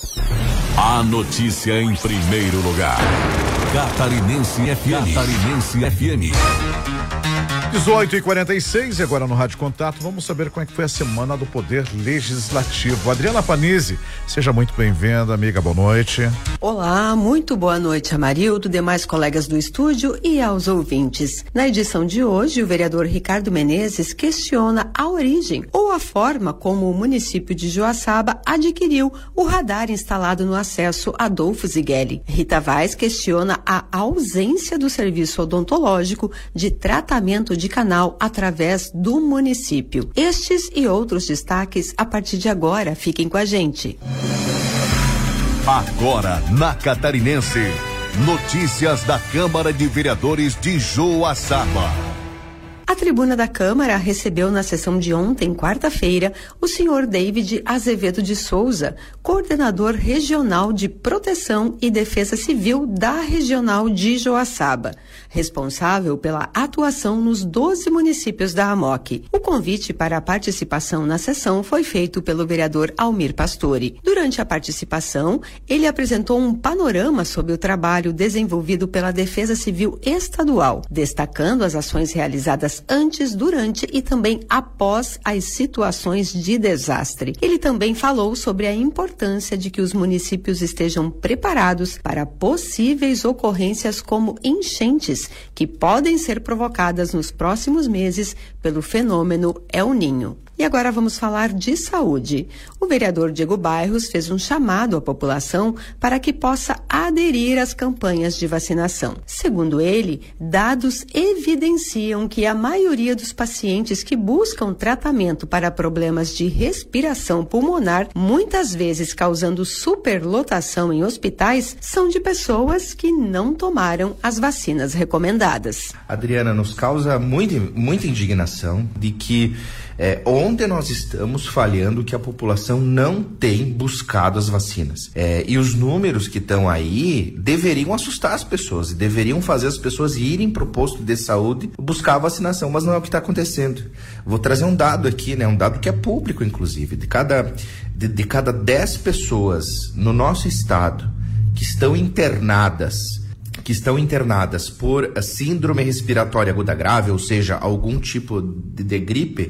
A notícia em primeiro lugar. Catarinense F M. Catarinense F M. dezoito e quarenta e seis e agora no Rádio Contato vamos saber como é que foi a semana do Poder Legislativo. Adriana Panizzi, seja muito bem-vinda, amiga, boa noite. Olá, muito boa noite, Amarildo, demais colegas do estúdio e aos ouvintes. Na edição de hoje, o vereador Ricardo Menezes questiona a origem ou a forma como o município de Joaçaba adquiriu o radar instalado no acesso Adolfo Zigueli. Rita Vaz questiona a ausência do serviço odontológico de tratamento de canal através do município. Estes e outros destaques a partir de agora. Fiquem com a gente. Agora na Catarinense, notícias da Câmara de Vereadores de Joaçaba. A tribuna da Câmara recebeu na sessão de ontem, quarta-feira, o senhor David Azevedo de Souza, coordenador regional de Proteção e Defesa Civil da Regional de Joaçaba, responsável pela atuação nos doze municípios da AMOC. O convite para a participação na sessão foi feito pelo vereador Almir Pastore. Durante a participação, ele apresentou um panorama sobre o trabalho desenvolvido pela Defesa Civil Estadual, destacando as ações realizadas antes, durante e também após as situações de desastre. Ele também falou sobre a importância de que os municípios estejam preparados para possíveis ocorrências como enchentes que podem ser provocadas nos próximos meses pelo fenômeno El Ninho. E agora vamos falar de saúde. O vereador Diego Bairros fez um chamado à população para que possa aderir às campanhas de vacinação. Segundo ele, dados evidenciam que a maioria dos pacientes que buscam tratamento para problemas de respiração pulmonar, muitas vezes causando superlotação em hospitais, são de pessoas que não tomaram as vacinas recomendadas. Adriana, nos causa muita, muita indignação de que É, onde nós estamos falhando que a população não tem buscado as vacinas. É, e os números que estão aí deveriam assustar as pessoas, deveriam fazer as pessoas irem para o posto de saúde buscar a vacinação, mas não é o que está acontecendo. Vou trazer um dado aqui, né, um dado que é público, inclusive. De cada, de, de cada dez pessoas no nosso estado que estão internadas, que estão internadas por síndrome respiratória aguda grave, ou seja, algum tipo de, de gripe,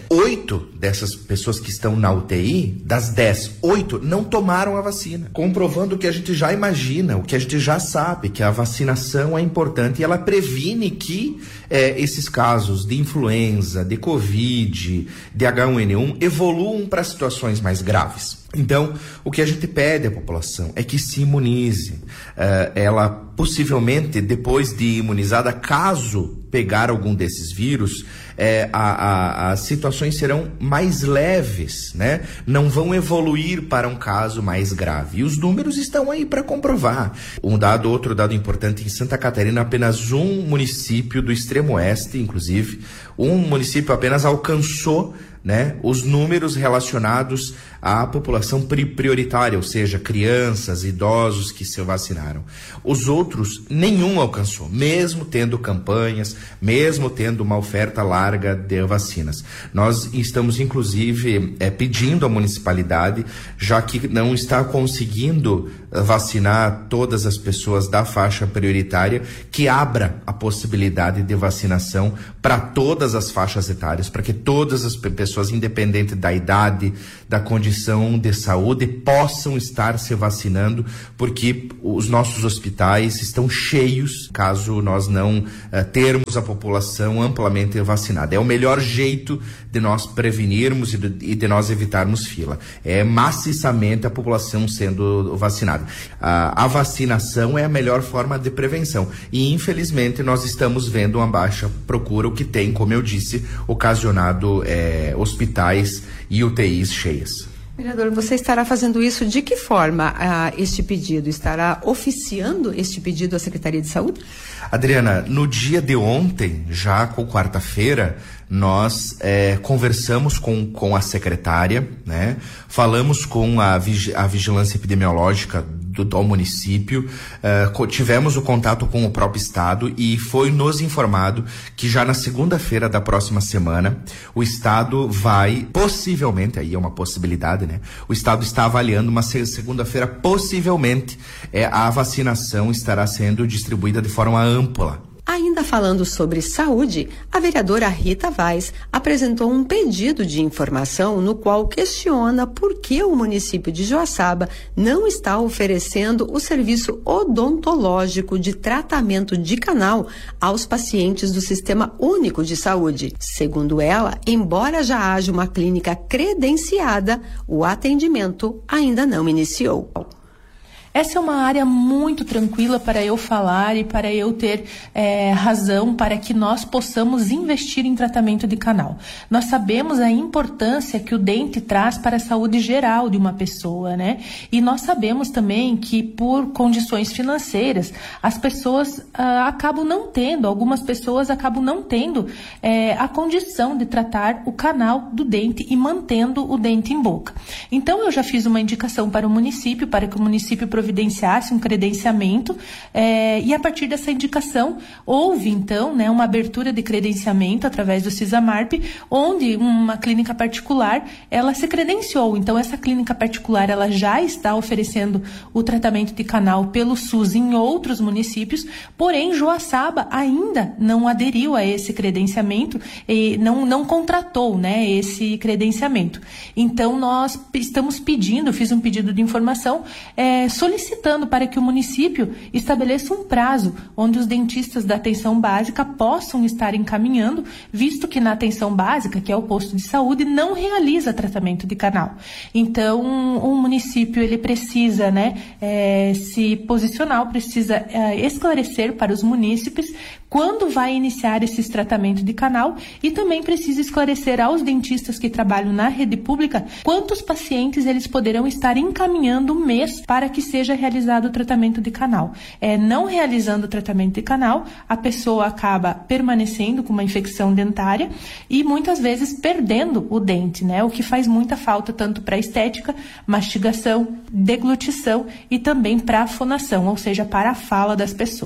oito dessas pessoas que estão na U T I, das dez, oito não tomaram a vacina, comprovando o que a gente já imagina, o que a gente já sabe, que a vacinação é importante e ela previne que é, esses casos de influenza, de Covid, de H um N um evoluam para situações mais graves. Então, o que a gente pede à população é que se imunize. Uh, ela possivelmente, depois de imunizada, caso pegar algum desses vírus, é, a, a, as situações serão mais leves, né? Não vão evoluir para um caso mais grave. E os números estão aí para comprovar. Um dado, outro dado importante, em Santa Catarina, apenas um município do extremo oeste, inclusive, um município apenas alcançou, né, os números relacionados à população prioritária, ou seja, crianças, idosos que se vacinaram. Os outros, nenhum alcançou, mesmo tendo campanhas, mesmo tendo uma oferta larga de vacinas. Nós estamos, inclusive, é, pedindo à municipalidade, já que não está conseguindo vacinar todas as pessoas da faixa prioritária, que abra a possibilidade de vacinação para todas as faixas etárias, para que todas as pessoas, independente da idade, da condição de saúde, possam estar se vacinando, porque os nossos hospitais estão cheios, caso nós não uh, termos a população amplamente vacinada. É o melhor jeito de nós prevenirmos e de, e de nós evitarmos fila. É maciçamente a população sendo vacinada. A, a vacinação é a melhor forma de prevenção e, infelizmente, nós estamos vendo uma baixa procura, o que tem, como eu disse, ocasionado é, hospitais e U T Is cheias. Vereador, você estará fazendo isso de que forma, ah, este pedido? Estará oficiando este pedido à Secretaria de Saúde? Adriana, no dia de ontem, já com quarta-feira, nós é, conversamos com, com a secretária, né? Falamos com a, vigi- a vigilância epidemiológica do, do município, uh, tivemos o contato com o próprio estado e foi nos informado que já na segunda-feira da próxima semana o estado vai, possivelmente, aí é uma possibilidade, né? O estado está avaliando uma segunda-feira, possivelmente, é, a vacinação estará sendo distribuída de forma ampla. Ainda falando sobre saúde, a vereadora Rita Vaz apresentou um pedido de informação no qual questiona por que o município de Joaçaba não está oferecendo o serviço odontológico de tratamento de canal aos pacientes do Sistema Único de Saúde. Segundo ela, embora já haja uma clínica credenciada, o atendimento ainda não iniciou. Essa é uma área muito tranquila para eu falar e para eu ter é, razão para que nós possamos investir em tratamento de canal. Nós sabemos a importância que o dente traz para a saúde geral de uma pessoa, né? E nós sabemos também que por condições financeiras as pessoas ah, acabam não tendo, algumas pessoas acabam não tendo é, a condição de tratar o canal do dente e mantendo o dente em boca. Então eu já fiz uma indicação para o município, para que o município providenciasse um credenciamento é, e a partir dessa indicação houve então, né, uma abertura de credenciamento através do CISAMARP, onde uma clínica particular ela se credenciou. Então essa clínica particular ela já está oferecendo o tratamento de canal pelo SUS em outros municípios, porém Joaçaba ainda não aderiu a esse credenciamento e não, não contratou, né, esse credenciamento. Então nós estamos pedindo, fiz um pedido de informação é, solicitando para que o município estabeleça um prazo onde os dentistas da atenção básica possam estar encaminhando, visto que na atenção básica, que é o posto de saúde, não realiza tratamento de canal. Então, o município ele precisa, né, é, se posicionar, precisa é, esclarecer para os munícipes quando vai iniciar esses tratamentos de canal e também precisa esclarecer aos dentistas que trabalham na rede pública quantos pacientes eles poderão estar encaminhando um mês para que seja realizado o tratamento de canal. É, não realizando o tratamento de canal, a pessoa acaba permanecendo com uma infecção dentária e muitas vezes perdendo o dente, né? O que faz muita falta tanto para a estética, mastigação, deglutição e também para a fonação, ou seja, para a fala das pessoas.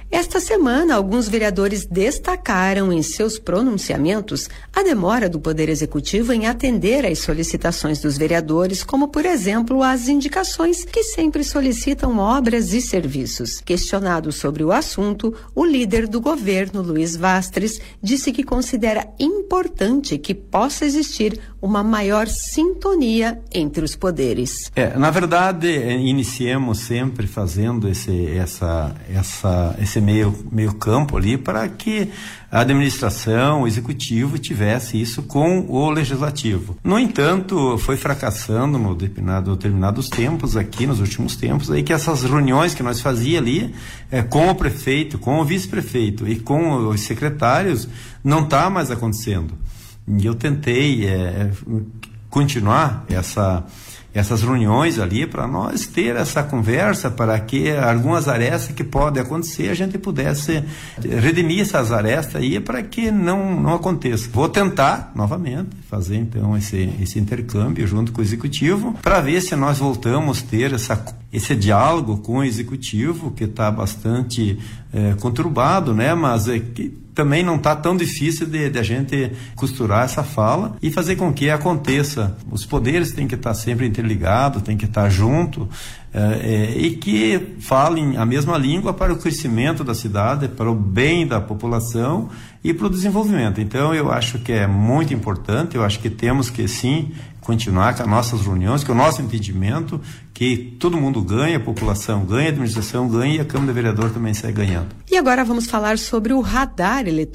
Esta semana, alguns vereadores destacaram em seus pronunciamentos a demora do Poder Executivo em atender às solicitações dos vereadores, como, por exemplo, as indicações que sempre solicitam obras e serviços. Questionado sobre o assunto, o líder do governo, Luiz Vastres, disse que considera importante que possa existir uma maior sintonia entre os poderes. É, na verdade, iniciemos sempre fazendo esse, essa, essa, esse meio, meio campo ali para que a administração, o executivo tivesse isso com o legislativo. No entanto, foi fracassando no determinado, determinados tempos aqui, nos últimos tempos, aí que essas reuniões que nós fazia ali é, com o prefeito, com o vice-prefeito e com os secretários, não está mais acontecendo. E eu tentei é, continuar essa, essas reuniões ali para nós ter essa conversa, para que algumas arestas que podem acontecer a gente pudesse redimir essas arestas aí para que não, não aconteça. Vou tentar novamente fazer então esse, esse intercâmbio junto com o executivo para ver se nós voltamos a ter essa, esse diálogo com o executivo que está bastante é, conturbado, né? Mas é que também não está tão difícil de, de a gente costurar essa fala e fazer com que aconteça. Os poderes têm que estar sempre interligados, têm que estar juntos é, é, e que falem a mesma língua para o crescimento da cidade, para o bem da população e para o desenvolvimento. Então eu acho que é muito importante, eu acho que temos que sim continuar com as nossas reuniões, com o nosso entendimento que todo mundo ganha, a população ganha, a administração ganha e a Câmara de Vereadores também sai ganhando. E agora vamos falar sobre o radar eletrônico